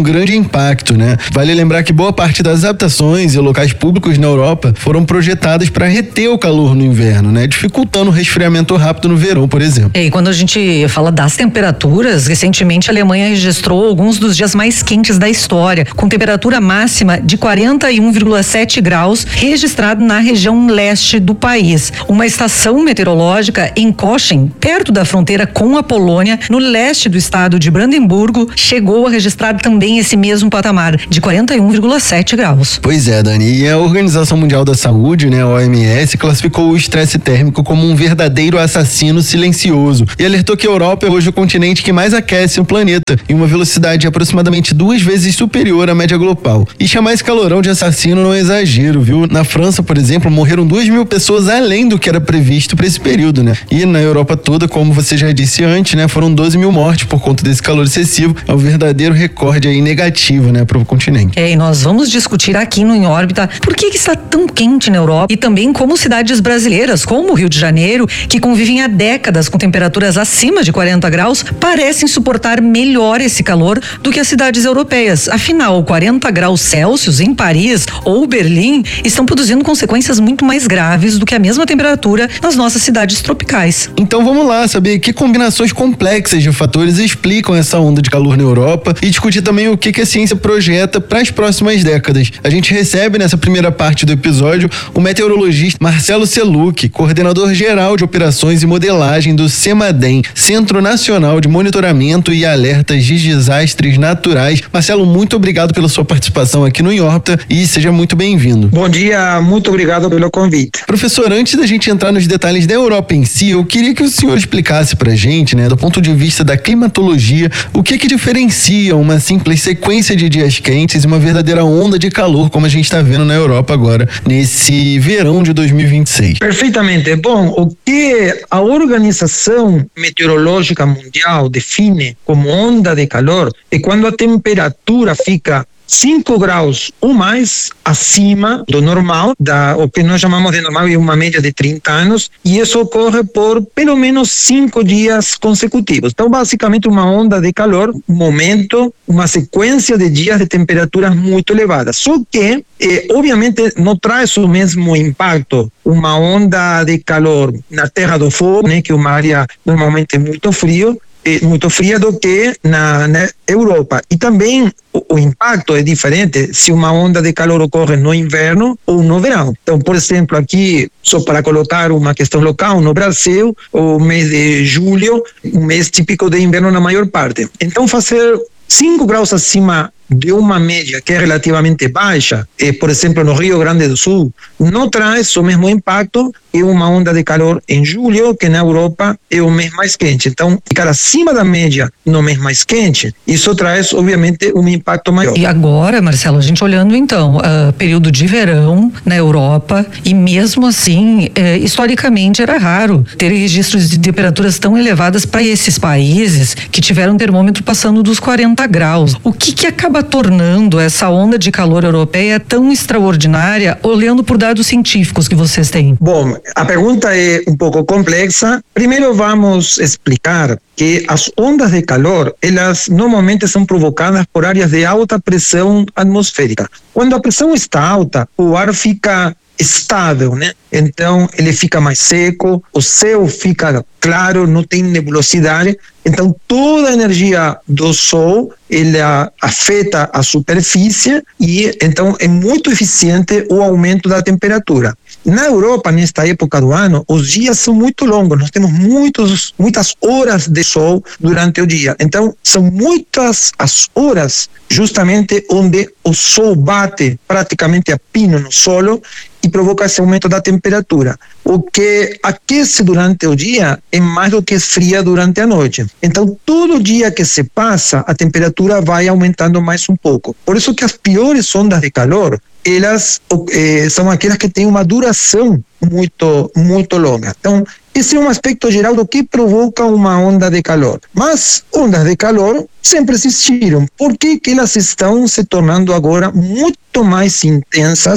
impacto, né? Vale lembrar que boa parte das habitações e locais públicos na Europa foram projetadas para reter o calor no inverno, né? Dificultando o resfriamento rápido no verão, por exemplo. E quando a gente fala das temperaturas, recentemente a Alemanha registrou alguns dos dias mais quentes da história, com temperatura máxima de quarenta e um vírgula sete graus registrado na região leste do país. Uma estação meteorológica em Cochem, perto da fronteira com a Polônia, no leste do estado de Brandemburgo, chegou a registrar também esse mesmo patamar de quarenta e um vírgula sete graus. Pois é, Dani, e a Organização Mundial da Saúde, né, a O M S, classificou o estresse térmico como um verdadeiro assassino silencioso e alertou que a Europa é hoje o continente que mais aquece o planeta, em uma velocidade aproximadamente duas vezes superior à média global. E chamar esse calorão de assassino não é exagero, viu? Na França, por exemplo, morreram duas mil pessoas além do que era previsto para esse período, né? E na Europa toda, como você já disse antes, né, foram doze mil mortes por conta desse calor excessivo. É um verdadeiro recorde aí negativo, né, para o continente. É, e nós vamos discutir aqui no Em Órbita por que, que está tão quente na Europa e também como cidades brasileiras, como o Rio de Janeiro, que convivem há décadas com temperaturas acima de quarenta graus, parecem suportar melhor esse calor do que as cidades europeias. Afinal, quarenta graus Celsius em Paris ou Berlim estão produzindo consequências muito mais graves do que a mesma temperatura nas nossas cidades tropicais. Então vamos lá saber que combinações complexas de fatores explicam essa onda de calor na Europa e discutir também o que, que a ciência projeta para as próximas décadas. A gente recebe nessa primeira parte do episódio o meteorologista Marcelo Seluc, coordenador geral de operações e modelagem do CEMADEM, Centro Nacional de Monitoramento e Alertas de Desastres Naturais. Marcelo, muito obrigado pela sua participação aqui no Em Órbita e seja muito bem-vindo. Bom dia, muito obrigado pelo convite. Professor, antes da gente entrar nos detalhes da Europa em si, eu queria que o senhor explicasse pra gente, né, do ponto de vista da climatologia, o que que diferencia uma simples sequência de dias quentes e uma verdadeira onda de calor, como a gente está vendo na Europa agora, nesse verão de dois mil e vinte e seis. Perfeitamente. Bom, o que a Organização Meteorológica Mundial define como onda de calor é quando a temperatura fica cinco graus ou mais acima do normal, da, o que nós chamamos de normal é uma média de trinta anos, e isso ocorre por pelo menos cinco dias consecutivos. Então, basicamente, uma onda de calor, um momento, uma sequência de dias de temperaturas muito elevadas. Só que, eh, obviamente, não traz o mesmo impacto uma onda de calor na Terra do Fogo, né, que é uma área normalmente muito frio, muito fria do que na, na Europa. E também o, o impacto é diferente se uma onda de calor ocorre no inverno ou no verão. Então, por exemplo, aqui, só para colocar uma questão local, no Brasil, o mês de julho, um mês típico de inverno na maior parte. Então, fazer cinco graus acima de uma média que é relativamente baixa, eh, por exemplo, no Rio Grande do Sul, não traz o mesmo impacto que uma onda de calor em julho, que na Europa é o mês mais quente. Então, ficar acima da média no mês mais quente, isso traz, obviamente, um impacto maior. E agora, Marcelo, a gente olhando então, uh, período de verão na Europa, e mesmo assim, eh, historicamente era raro ter registros de temperaturas tão elevadas para esses países que tiveram termômetro passando dos quarenta graus. O que que acaba tornando essa onda de calor europeia tão extraordinária, olhando por dados científicos que vocês têm? Bom, a pergunta é um pouco complexa. Primeiro vamos explicar que as ondas de calor, elas normalmente são provocadas por áreas de alta pressão atmosférica. Quando a pressão está alta, o ar fica estável, né? Então ele fica mais seco, o céu fica claro, não tem nebulosidade. Então toda a energia do sol ela afeta a superfície e então é muito eficiente o aumento da temperatura. Na Europa, nesta época do ano, os dias são muito longos, nós temos muitos, muitas horas de sol durante o dia. Então, são muitas as horas justamente onde o sol bate praticamente a pino no solo e provoca esse aumento da temperatura. O que aquece durante o dia é mais do que esfria durante a noite. Então, todo dia que se passa, a temperatura vai aumentando mais um pouco. Por isso que as piores ondas de calor, elas eh, são aquelas que têm uma duração muito, muito longa. Então, esse é um aspecto geral do que provoca uma onda de calor. Mas ondas de calor sempre existiram. Por que que elas estão se tornando agora muito mais intensas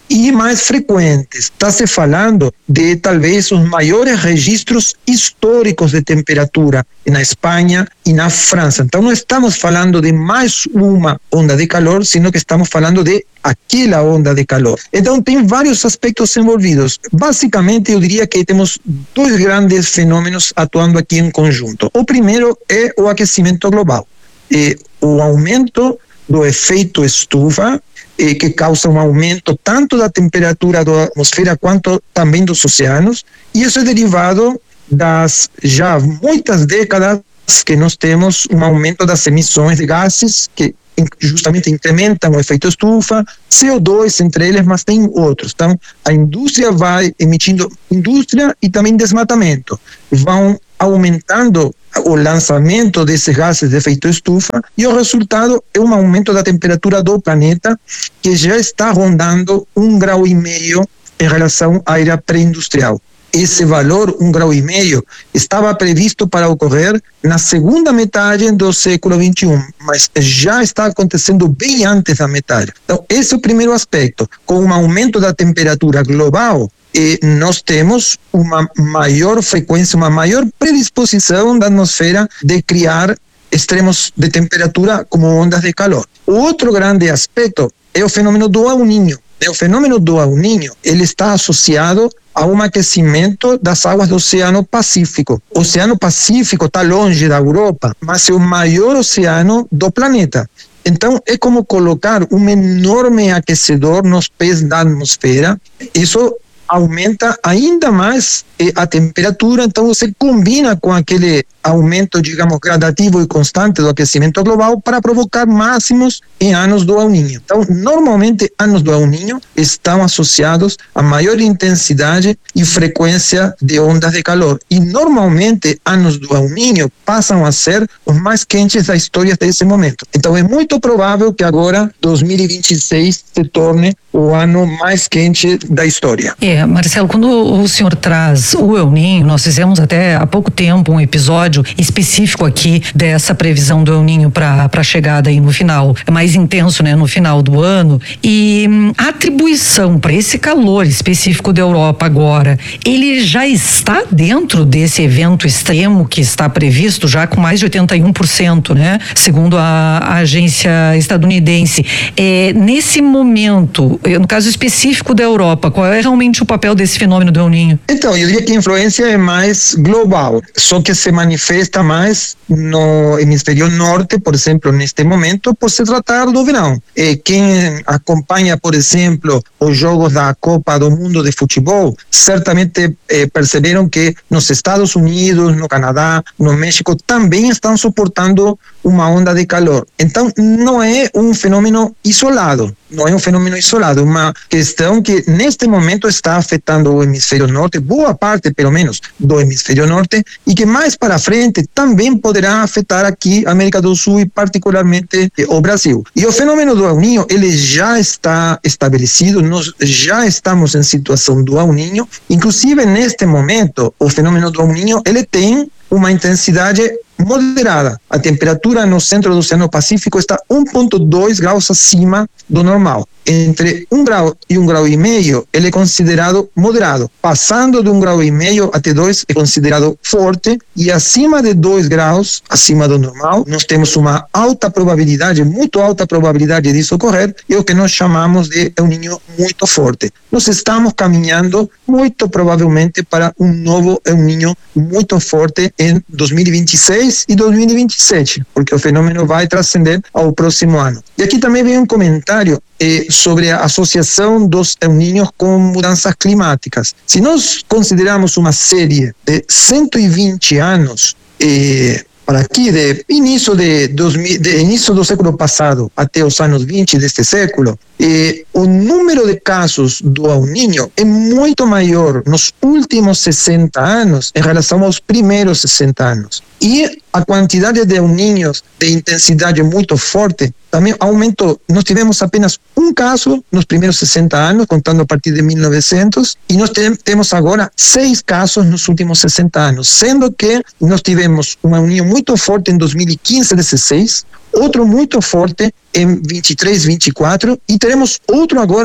e mais frequentes. Está se falando de talvez os maiores registros históricos de temperatura na Espanha e na França. Então não estamos falando de mais uma onda de calor, sino que estamos falando de aquela onda de calor. Então tem vários aspectos envolvidos. Basicamente eu diria que temos dois grandes fenômenos atuando aqui em conjunto. O primeiro é o aquecimento global. E o aumento do efeito estufa, eh, que causa um aumento tanto da temperatura da atmosfera quanto também dos oceanos, e isso é derivado das já muitas décadas que nós temos um aumento das emissões de gases que justamente incrementam o efeito estufa, C O dois entre eles, mas tem outros. Então, a indústria vai emitindo, indústria e também desmatamento, vão aumentando o lançamento desses gases de efeito estufa, e o resultado é um aumento da temperatura do planeta que já está rondando um grau e meio em relação à era pré-industrial. Esse valor, um grau e meio, estava previsto para ocorrer na segunda metade do século vinte e um, mas já está acontecendo bem antes da metade. Então, esse é o primeiro aspecto. Com um aumento da temperatura global, e nós temos uma maior frequência, uma maior predisposição da atmosfera de criar extremos de temperatura como ondas de calor. O outro grande aspecto é o fenômeno do El Niño. O fenômeno do El Niño, ele está associado a um aquecimento das águas do Oceano Pacífico. O Oceano Pacífico está longe da Europa, mas é o maior oceano do planeta. Então, é como colocar um enorme aquecedor nos pés da atmosfera. Isso aumenta ainda mais a temperatura, então você combina com aquele aumento, digamos, gradativo e constante do aquecimento global para provocar máximos em anos do El Niño. Então, normalmente, anos do El Niño estão associados a maior intensidade e frequência de ondas de calor. E, normalmente, anos do El Niño passam a ser os mais quentes da história desse momento. Então, é muito provável que agora, dois mil e vinte e seis, se torne o ano mais quente da história. É, Marcelo, quando o senhor traz o El Niño, nós fizemos até há pouco tempo um episódio específico aqui dessa previsão do El Niño para a chegada aí no final, é mais intenso, né, no final do ano, e hum, a atribuição para esse calor específico da Europa agora, ele já está dentro desse evento extremo que está previsto já com mais de oitenta e um por cento, né, segundo a, a agência estadunidense. É, nesse momento, no caso específico da Europa, qual é realmente o papel desse fenômeno do El Niño? Então, eu diria que a influência é mais global, só que se manifesta mais no hemisfério norte, por exemplo, neste momento, por se tratar do verão. E quem acompanha, por exemplo, os jogos da Copa do Mundo de futebol, certamente eh, perceberam que nos Estados Unidos, no Canadá, no México, também estão suportando uma onda de calor. Então, não é um fenômeno isolado, não é um fenômeno isolado, é uma questão que neste momento está afetando o hemisfério norte, boa parte, pelo menos, do hemisfério norte, e que mais para frente também poderá afetar aqui a América do Sul e particularmente o Brasil. E o fenômeno do El Niño, ele já está estabelecido, nós já estamos em situação do El Niño, inclusive neste momento, o fenômeno do El Niño, ele tem uma intensidade moderada. A temperatura no centro do Oceano Pacífico está um vírgula dois graus acima do normal. Entre um grau e um grau e meio, ele é considerado moderado. Passando de um grau e meio até dois, é considerado forte. E acima de dois graus, acima do normal, nós temos uma alta probabilidade, muito alta probabilidade disso ocorrer, e o que nós chamamos de El Niño muito forte. Nós estamos caminhando, muito provavelmente, para um novo El Niño muito forte em dois mil e vinte e seis e dois mil e vinte e sete, porque o fenômeno vai transcender ao próximo ano. E aqui também vem um comentário eh, sobre a associação dos El Niños com mudanças climáticas. Se nós considerarmos uma série de cento e vinte anos, eh, para aqui, de início, de, de início do século passado até os anos vinte deste século, eh, o número de casos do El Niño é muito maior nos últimos sessenta anos em relação aos primeiros sessenta anos. E a quantidade de El Niños de intensidade muito forte também aumentou. Nós tivemos apenas um caso nos primeiros sessenta anos, contando a partir de mil e novecentos, e nós te temos agora seis casos nos últimos sessenta anos, sendo que nós tivemos um El Niño muito forte em dois mil e quinze, dezesseis, outro muito forte em vinte e três, vinte e quatro, e teremos outro agora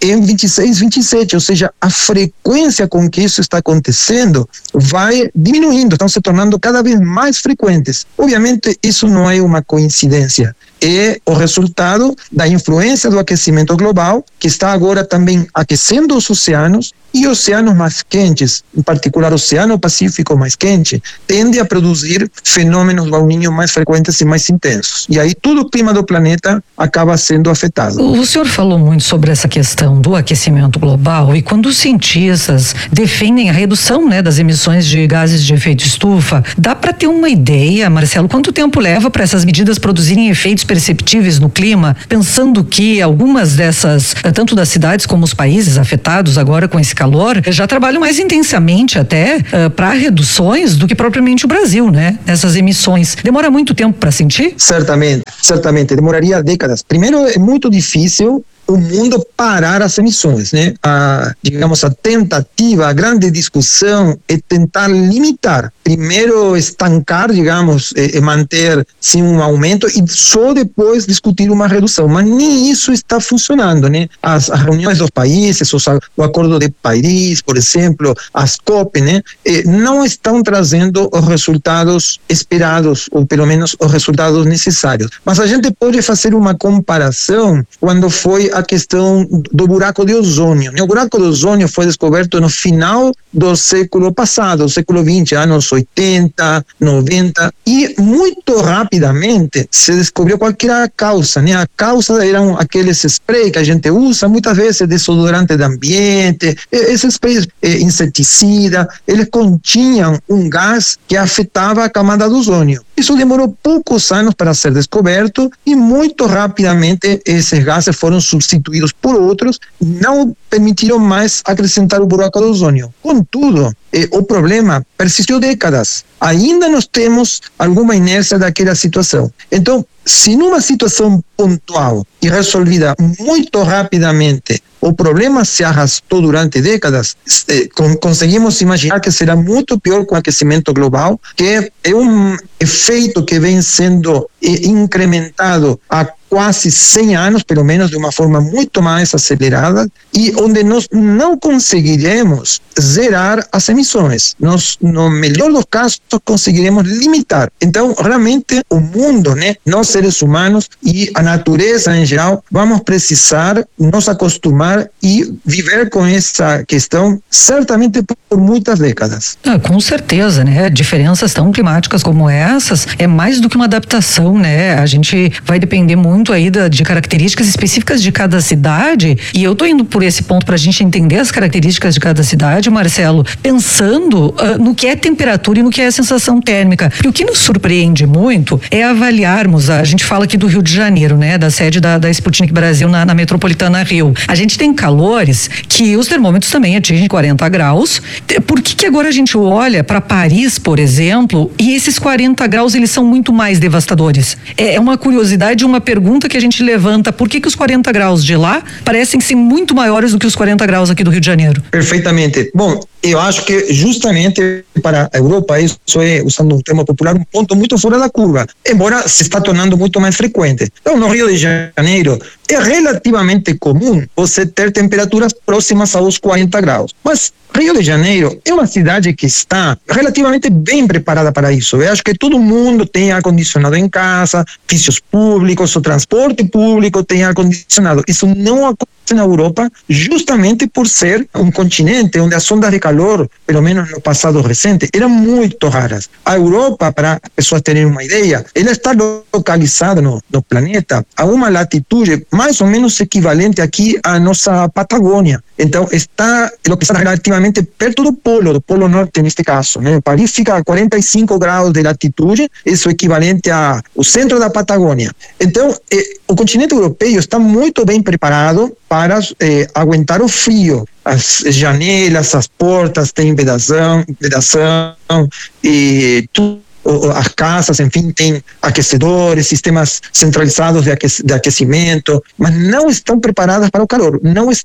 em vinte e seis, vinte e sete, ou seja, a frequência com que isso está acontecendo vai diminuindo, estão se tornando cada vez mais frequentes. Obviamente, isso não é uma coincidência. É o resultado da influência do aquecimento global, que está agora também aquecendo os oceanos, e oceanos mais quentes, em particular o Oceano Pacífico mais quente, tende a produzir fenômenos do El Niño mais frequentes e mais intensos. E aí todo o clima do planeta acaba sendo afetado. O senhor falou muito sobre essa questão do aquecimento global, e quando os cientistas defendem a redução, né, das emissões de gases de efeito estufa, dá para ter uma ideia, Marcelo, quanto tempo leva para essas medidas produzirem efeitos perceptíveis no clima, pensando que algumas dessas, tanto das cidades como os países afetados agora com esse calor, já trabalham mais intensamente até uh, para reduções do que propriamente o Brasil, né? Essas emissões. Demora muito tempo para sentir? Certamente, certamente. Demoraria décadas. Primeiro, é muito difícil o mundo parar as emissões, né? A, digamos, a tentativa, a grande discussão é tentar limitar. Primeiro estancar, digamos, e, e manter sim um aumento e só depois discutir uma redução. Mas nem isso está funcionando, né? As, as reuniões dos países, os, o Acordo de Paris, por exemplo, as COP, né? Eh, não estão trazendo os resultados esperados, ou pelo menos os resultados necessários. Mas a gente pode fazer uma comparação quando foi a questão do buraco de ozônio. O buraco de ozônio foi descoberto no final do século passado, século vinte, anos oitenta, noventa, e muito rapidamente se descobriu qual era a causa, né? A causa eram aqueles sprays que a gente usa, muitas vezes desodorante de ambiente, esses sprays inseticida, eles continham um gás que afetava a camada do ozônio. Isso demorou poucos anos para ser descoberto e muito rapidamente esses gases foram substituídos por outros, não permitiram mais acrescentar o buraco do ozônio. Contudo, eh, o problema persistiu décadas. Ainda nós temos alguma inércia daquela situação. Então, se numa situação pontual e resolvida muito rapidamente, o problema se arrastou durante décadas, eh, conseguimos imaginar que será muito pior com o aquecimento global, que é um efeito que vem sendo eh, incrementado há quase cem anos, pelo menos de uma forma muito mais acelerada, e onde nós não conseguiremos zerar as emissões. Nós, no melhor dos casos, conseguiremos limitar. Então, realmente, o mundo, né, nós seres humanos e a natureza em geral, vamos precisar nos acostumar e viver com essa questão, certamente por muitas décadas. Ah, com certeza, né? Diferenças tão climáticas como essas é mais do que uma adaptação, né? A gente vai depender muito aí da, de características específicas de cada cidade, e eu tô indo por esse ponto pra gente entender as características de cada cidade, Marcelo, pensando uh, no que é temperatura e no que é sensação térmica. E o que nos surpreende muito é avaliarmos, a gente fala aqui do Rio de Janeiro, né? Da sede da, da Sputnik Brasil na, na metropolitana Rio. A gente tem calores que os termômetros também atingem quarenta graus. Por que que agora a gente olha para Paris, por exemplo, e esses quarenta graus eles são muito mais devastadores? É uma curiosidade, uma pergunta que a gente levanta. Por que que os quarenta graus de lá parecem ser muito maiores do que os quarenta graus aqui do Rio de Janeiro? Perfeitamente. Bom, eu acho que justamente para a Europa isso é, usando um termo popular, um ponto muito fora da curva, embora se está tornando muito mais frequente. Então, no Rio de Janeiro, é relativamente comum você ter temperaturas próximas aos quarenta graus, mas Rio de Janeiro é uma cidade que está relativamente bem preparada para isso. Eu acho que todo mundo tem ar-condicionado em casa, edifícios públicos, o transporte público tem ar-condicionado. Isso não acontece na Europa, justamente por ser um continente onde as ondas de calor, pelo menos no passado recente, eram muito raras. A Europa, para as pessoas terem uma ideia, ela está localizada no, no planeta a uma latitude mais ou menos equivalente aqui à nossa Patagônia. Então, está localizada relativamente perto do polo, do polo norte neste caso, né? Paris fica a quarenta e cinco graus de latitude, isso é equivalente ao centro da Patagônia. Então, eh, o continente europeu está muito bem preparado para eh, aguentar o frio. As janelas, as portas têm vedação, vedação e tudo. As casas, enfim, têm aquecedores, sistemas centralizados de, aquec de aquecimento, mas não estão preparadas para o calor, não estão.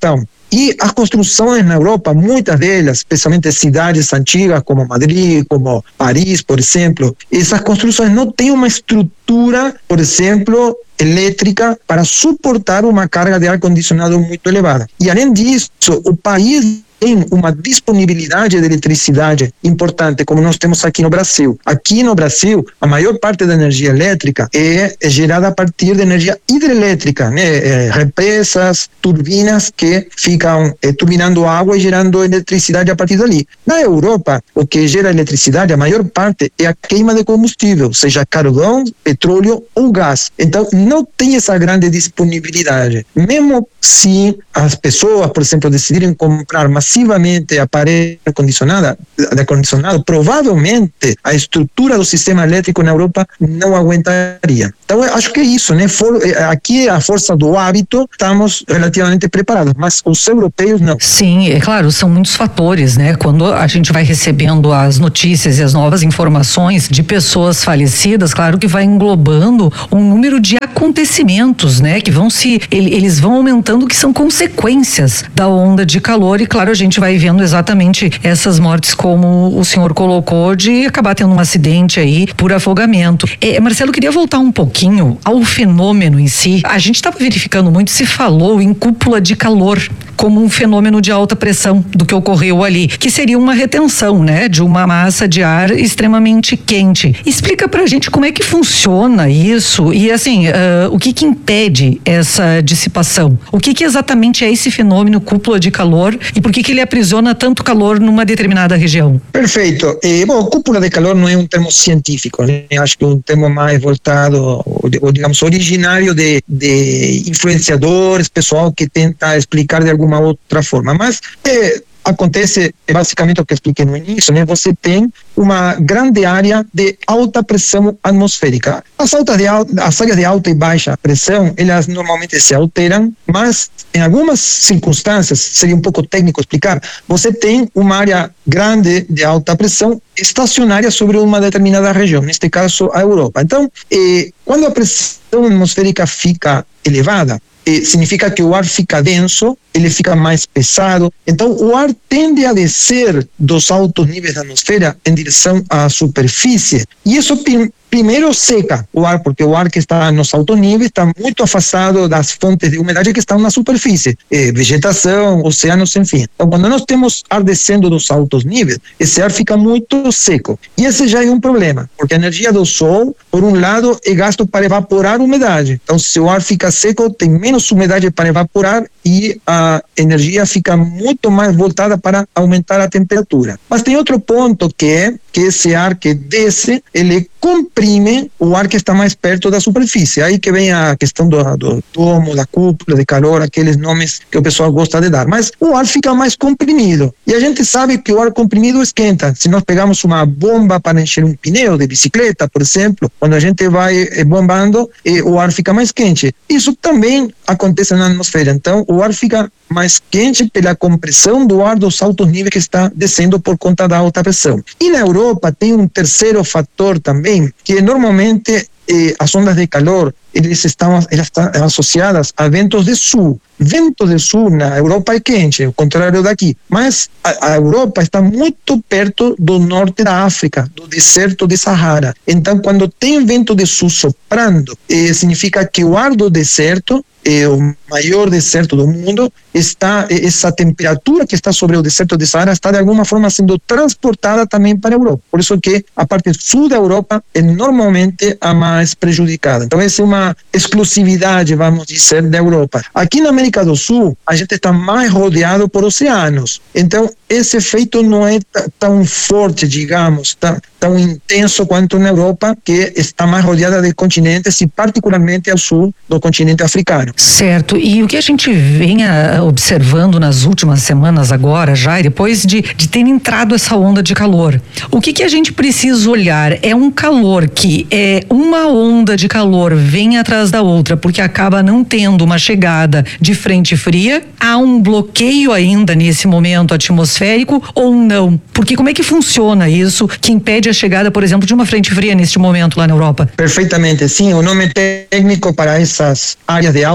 E as construções na Europa, muitas delas, especialmente cidades antigas como Madrid, como Paris, por exemplo, essas construções não têm uma estrutura, por exemplo, elétrica para suportar uma carga de ar-condicionado muito elevada. E além disso, o país tem uma disponibilidade de eletricidade importante, como nós temos aqui no Brasil. Aqui no Brasil, a maior parte da energia elétrica é, é gerada a partir de energia hidrelétrica, né? É, represas, turbinas que ficam é, turbinando água e gerando eletricidade a partir dali. Na Europa, o que gera eletricidade, a maior parte, é a queima de combustível, seja carvão, petróleo ou gás. Então, não tem essa grande disponibilidade. Mesmo se as pessoas, por exemplo, decidirem comprar massivamente aparelho ar-condicionado, ar-condicionado, provavelmente a estrutura do sistema elétrico na Europa não aguentaria. Então, eu acho que é isso, né? For, aqui a força do hábito, estamos relativamente preparados, mas os europeus não. Sim, é claro, são muitos fatores, né? Quando a gente vai recebendo as notícias e as novas informações de pessoas falecidas, claro que vai englobando um número de acontecimentos, né? Que vão se, eles vão aumentando, que são consequências da onda de calor, e claro, a gente vai vendo exatamente essas mortes, como o senhor colocou, de acabar tendo um acidente aí por afogamento. É, Marcelo, queria voltar um pouquinho ao fenômeno em si. A gente estava verificando muito, se falou em cúpula de calor como um fenômeno de alta pressão do que ocorreu ali, que seria uma retenção, né, de uma massa de ar extremamente quente. Explica pra gente como é que funciona isso e, assim, uh, o que que impede essa dissipação? O que que exatamente é esse fenômeno cúpula de calor e por que que ele aprisiona tanto calor numa determinada região? Perfeito. Eh, bom, cúpula de calor não é um termo científico, né? Acho que é um termo mais voltado, ou, digamos, originário de, de influenciadores, pessoal que tenta explicar de alguma outra forma, mas é, acontece basicamente o que eu expliquei no início, né? Você tem uma grande área de alta pressão atmosférica. As, altas de alta, as áreas de alta e baixa pressão, elas normalmente se alteram, mas em algumas circunstâncias, seria um pouco técnico explicar, você tem uma área grande de alta pressão estacionária sobre uma determinada região, neste caso a Europa. Então, eh, quando a pressão atmosférica fica elevada, eh, significa que o ar fica denso, ele fica mais pesado, então o ar tende a descer dos altos níveis da atmosfera em direção à superfície, e isso prim primeiro seca o ar, porque o ar que está nos altos níveis está muito afastado das fontes de umidade que estão na superfície, eh, vegetação, oceanos, enfim. Então, quando nós temos ar descendo dos altos níveis, esse ar fica muito seco, e esse já é um problema, porque a energia do sol, por um lado, é gasto para evaporar a umidade. Então, se o ar fica seco, tem menos umidade para evaporar e a energia fica muito mais voltada para aumentar a temperatura. Mas tem outro ponto, que é que esse ar que desce, ele comprime o ar que está mais perto da superfície. Aí que vem a questão do, do domo, da cúpula de calor, aqueles nomes que o pessoal gosta de dar. Mas o ar fica mais comprimido. E a gente sabe que o ar comprimido esquenta. Se nós pegamos uma bomba para encher um pneu de bicicleta, por exemplo, quando a gente vai bombando, o ar fica mais quente. Isso também acontece na atmosfera. Então, o ar fica mais quente pela compressão do ar dos altos níveis que está descendo por conta da alta pressão. E na Europa tem um terceiro fator também, que normalmente eh, as ondas de calor, eles estão, elas estão associadas a ventos de sul. Vento de sul na Europa é quente, o contrário daqui. Mas a, a Europa está muito perto do norte da África, do deserto de Sahara. Então, quando tem vento de sul soprando, eh, significa que o ar do deserto, é o maior deserto do mundo, está, essa temperatura que está sobre o deserto de Sahara está de alguma forma sendo transportada também para a Europa. Por isso que a parte sul da Europa é normalmente a mais prejudicada. Então essa é uma exclusividade, vamos dizer, da Europa. Aqui na América do Sul, a gente está mais rodeado por oceanos. Então esse efeito não é tão forte, digamos, tão, tão intenso quanto na Europa, que está mais rodeada de continentes e particularmente ao sul do continente africano. Certo, e o que a gente vem a, observando nas últimas semanas agora já, e depois de, de ter entrado essa onda de calor, o que que a gente precisa olhar? É um calor que é uma onda de calor vem atrás da outra, porque acaba não tendo uma chegada de frente fria, há um bloqueio ainda nesse momento atmosférico ou não? Porque como é que funciona isso que impede a chegada, por exemplo, de uma frente fria neste momento lá na Europa? Perfeitamente, sim, o nome técnico para essas áreas de alta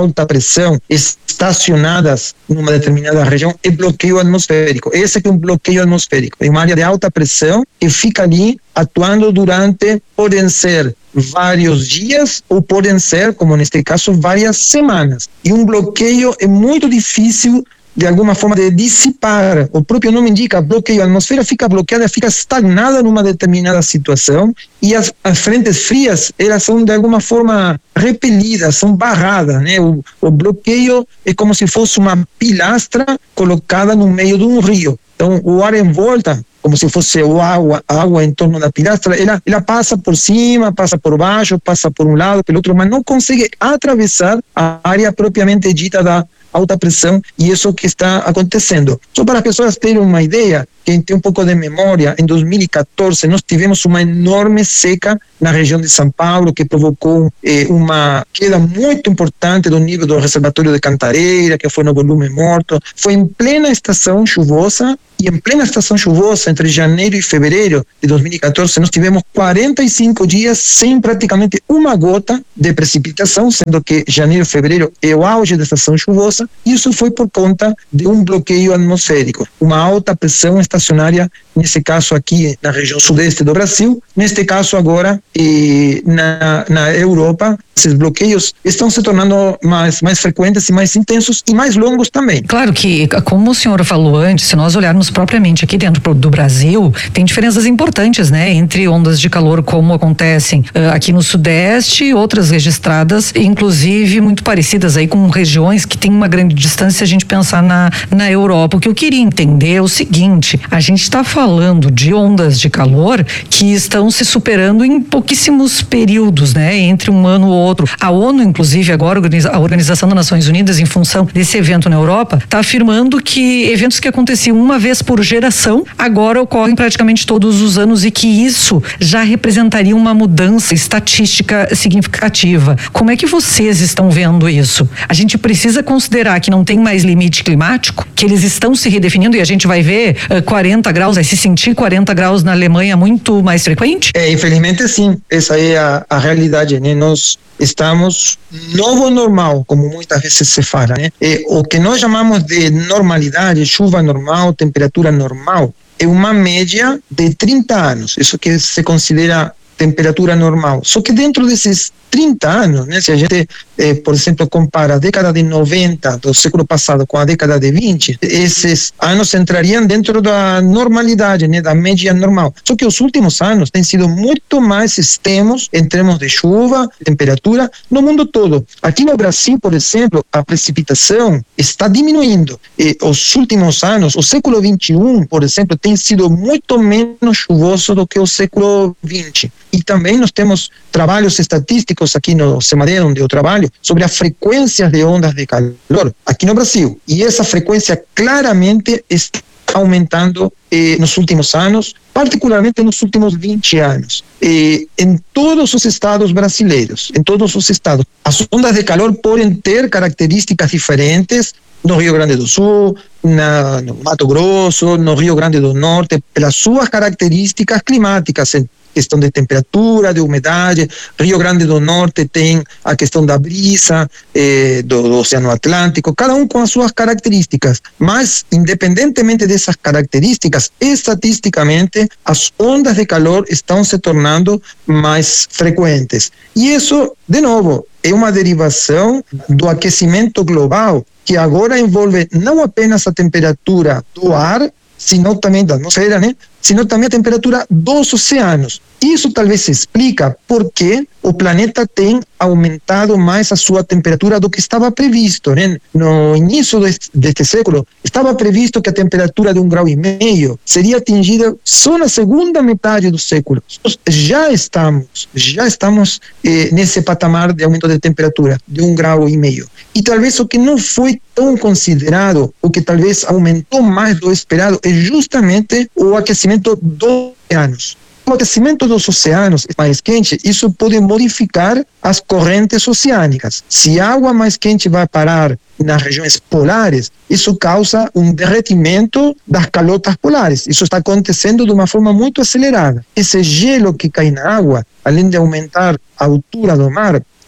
alta pressão estacionadas numa determinada região é bloqueio atmosférico. Esse é um bloqueio atmosférico. É uma área de alta pressão que fica ali atuando durante, podem ser vários dias ou podem ser, como neste caso, várias semanas. E um bloqueio é muito difícil de alguma forma de dissipar. O próprio nome indica bloqueio. A atmosfera fica bloqueada, fica estagnada numa determinada situação e as, as frentes frias, elas são de alguma forma repelidas, são barradas, né? O, o bloqueio é como se fosse uma pilastra colocada no meio de um rio. Então, o ar em volta, como se fosse o água, a água em torno da pilastra, ela, ela passa por cima, passa por baixo, passa por um lado, pelo outro, mas não consegue atravessar a área propriamente dita da alta pressão, e isso que está acontecendo. Só para as pessoas terem uma ideia, quem tem um pouco de memória, em dois mil e catorze nós tivemos uma enorme seca na região de São Paulo, que provocou eh, uma queda muito importante do nível do reservatório de Cantareira, que foi no volume morto. Foi em plena estação chuvosa, e em plena estação chuvosa, entre janeiro e fevereiro de dois mil e catorze, nós tivemos quarenta e cinco dias sem praticamente uma gota de precipitação, sendo que janeiro e fevereiro é o auge da estação chuvosa. Isso foi por conta de um bloqueio atmosférico, uma alta pressão estacionária, nesse caso aqui na região sudeste do Brasil, neste caso agora eh, na, na Europa. Esses bloqueios estão se tornando mais, mais frequentes e mais intensos e mais longos também. Claro que, como o senhor falou antes, se nós olharmos propriamente aqui dentro do Brasil, tem diferenças importantes, né, entre ondas de calor como acontecem uh, aqui no Sudeste, outras registradas, inclusive muito parecidas aí com regiões que têm uma grande distância, se a gente pensar na, na Europa. O que eu queria entender é o seguinte: a gente está falando de ondas de calor que estão se superando em pouquíssimos períodos, né, entre um ano ou outro. A ONU, inclusive, agora, a Organização das Nações Unidas, em função desse evento na Europa, está afirmando que eventos que aconteciam uma vez por geração, agora ocorrem praticamente todos os anos, e que isso já representaria uma mudança estatística significativa. Como é que vocês estão vendo isso? A gente precisa considerar que não tem mais limite climático, que eles estão se redefinindo, e a gente vai ver uh, quarenta graus, vai se sentir quarenta graus na Alemanha muito mais frequente? É, infelizmente sim, essa é a, a realidade, né? Nós estamos novo normal, como muitas vezes se fala, né? E o que nós chamamos de normalidade, chuva normal, temperatura normal, é uma média de trinta anos, isso que se considera temperatura normal. Só que dentro desses trinta anos, né, se a gente, eh, por exemplo, compara a década de noventa do século passado com a década de vinte, esses anos entrariam dentro da normalidade, né, da média normal. Só que os últimos anos têm sido muito mais extremos em termos de chuva, temperatura, no mundo todo. Aqui no Brasil, por exemplo, a precipitação está diminuindo. E os últimos anos, o século vinte e um, por exemplo, tem sido muito menos chuvoso do que o século vinte. E também nós temos trabalhos estatísticos aqui no CEMADEM, onde eu trabalho, sobre as frequências de ondas de calor aqui no Brasil. E essa frequência claramente está aumentando eh, nos últimos anos, particularmente nos últimos vinte anos. Eh, em todos os estados brasileiros, em todos os estados, as ondas de calor podem ter características diferentes, no Rio Grande do Sul, na, no Mato Grosso, no Rio Grande do Norte, pelas suas características climáticas, em questão de temperatura, de umidade. Rio Grande do Norte tem a questão da brisa, eh, do, do Oceano Atlântico, cada um com as suas características. Mas, independentemente dessas características, estatisticamente, as ondas de calor estão se tornando mais frequentes. E isso, de novo, é uma derivação do aquecimento global, que agora envolve não apenas a temperatura do ar, sino também da atmosfera, né? Sino também a temperatura dos oceanos. Isso talvez se explica porque o planeta tem aumentado mais a sua temperatura do que estava previsto, né? No início deste, deste século, estava previsto que a temperatura de um grau e meio seria atingida só na segunda metade do século. Já estamos, já estamos eh, nesse patamar de aumento de temperatura de um grau e meio. E talvez o que não foi tão considerado, o que talvez aumentou mais do esperado, é justamente o aquecimento dos oceanos. O aquecimento dos oceanos mais quente, isso pode modificar as correntes oceânicas. Se a água mais quente vai parar nas regiões polares, isso causa um derretimento das calotas polares. Isso está acontecendo de uma forma muito acelerada. Esse gelo que cai na água, além de aumentar a altura do mar,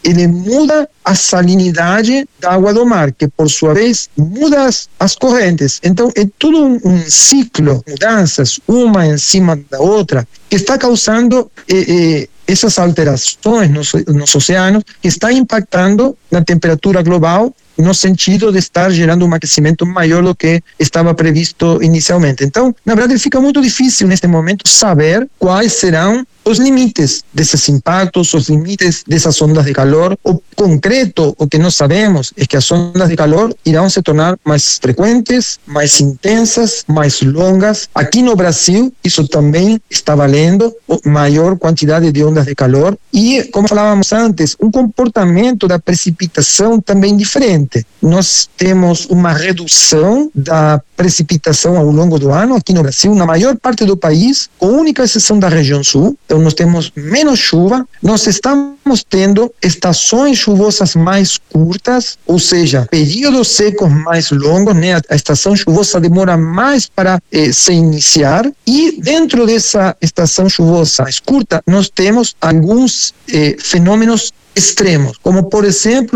ele muda a salinidade da água do mar, que por sua vez muda as, as correntes. Então é tudo um, um ciclo, mudanças, uma em cima da outra, que está causando eh, eh, essas alterações nos, nos oceanos, que está impactando na temperatura global, no sentido de estar gerando um aquecimento maior do que estava previsto inicialmente. Então, na verdade, fica muito difícil neste momento saber quais serão os limites desses impactos, os limites dessas ondas de calor. O concreto, o que nós sabemos é que as ondas de calor irão se tornar mais frequentes, mais intensas, mais longas. Aqui no Brasil, isso também está valendo, maior quantidade de ondas de calor. E, como falávamos antes, um comportamento da precipitação também diferente. Nós temos uma redução da precipitação ao longo do ano aqui no Brasil, na maior parte do país, com única exceção da região sul. Então nós temos menos chuva, nós estamos tendo estações chuvosas mais curtas, ou seja, períodos secos mais longos, né? A estação chuvosa demora mais para eh, se iniciar, e dentro dessa estação chuvosa mais curta, nós temos alguns eh, fenômenos extremos, como por exemplo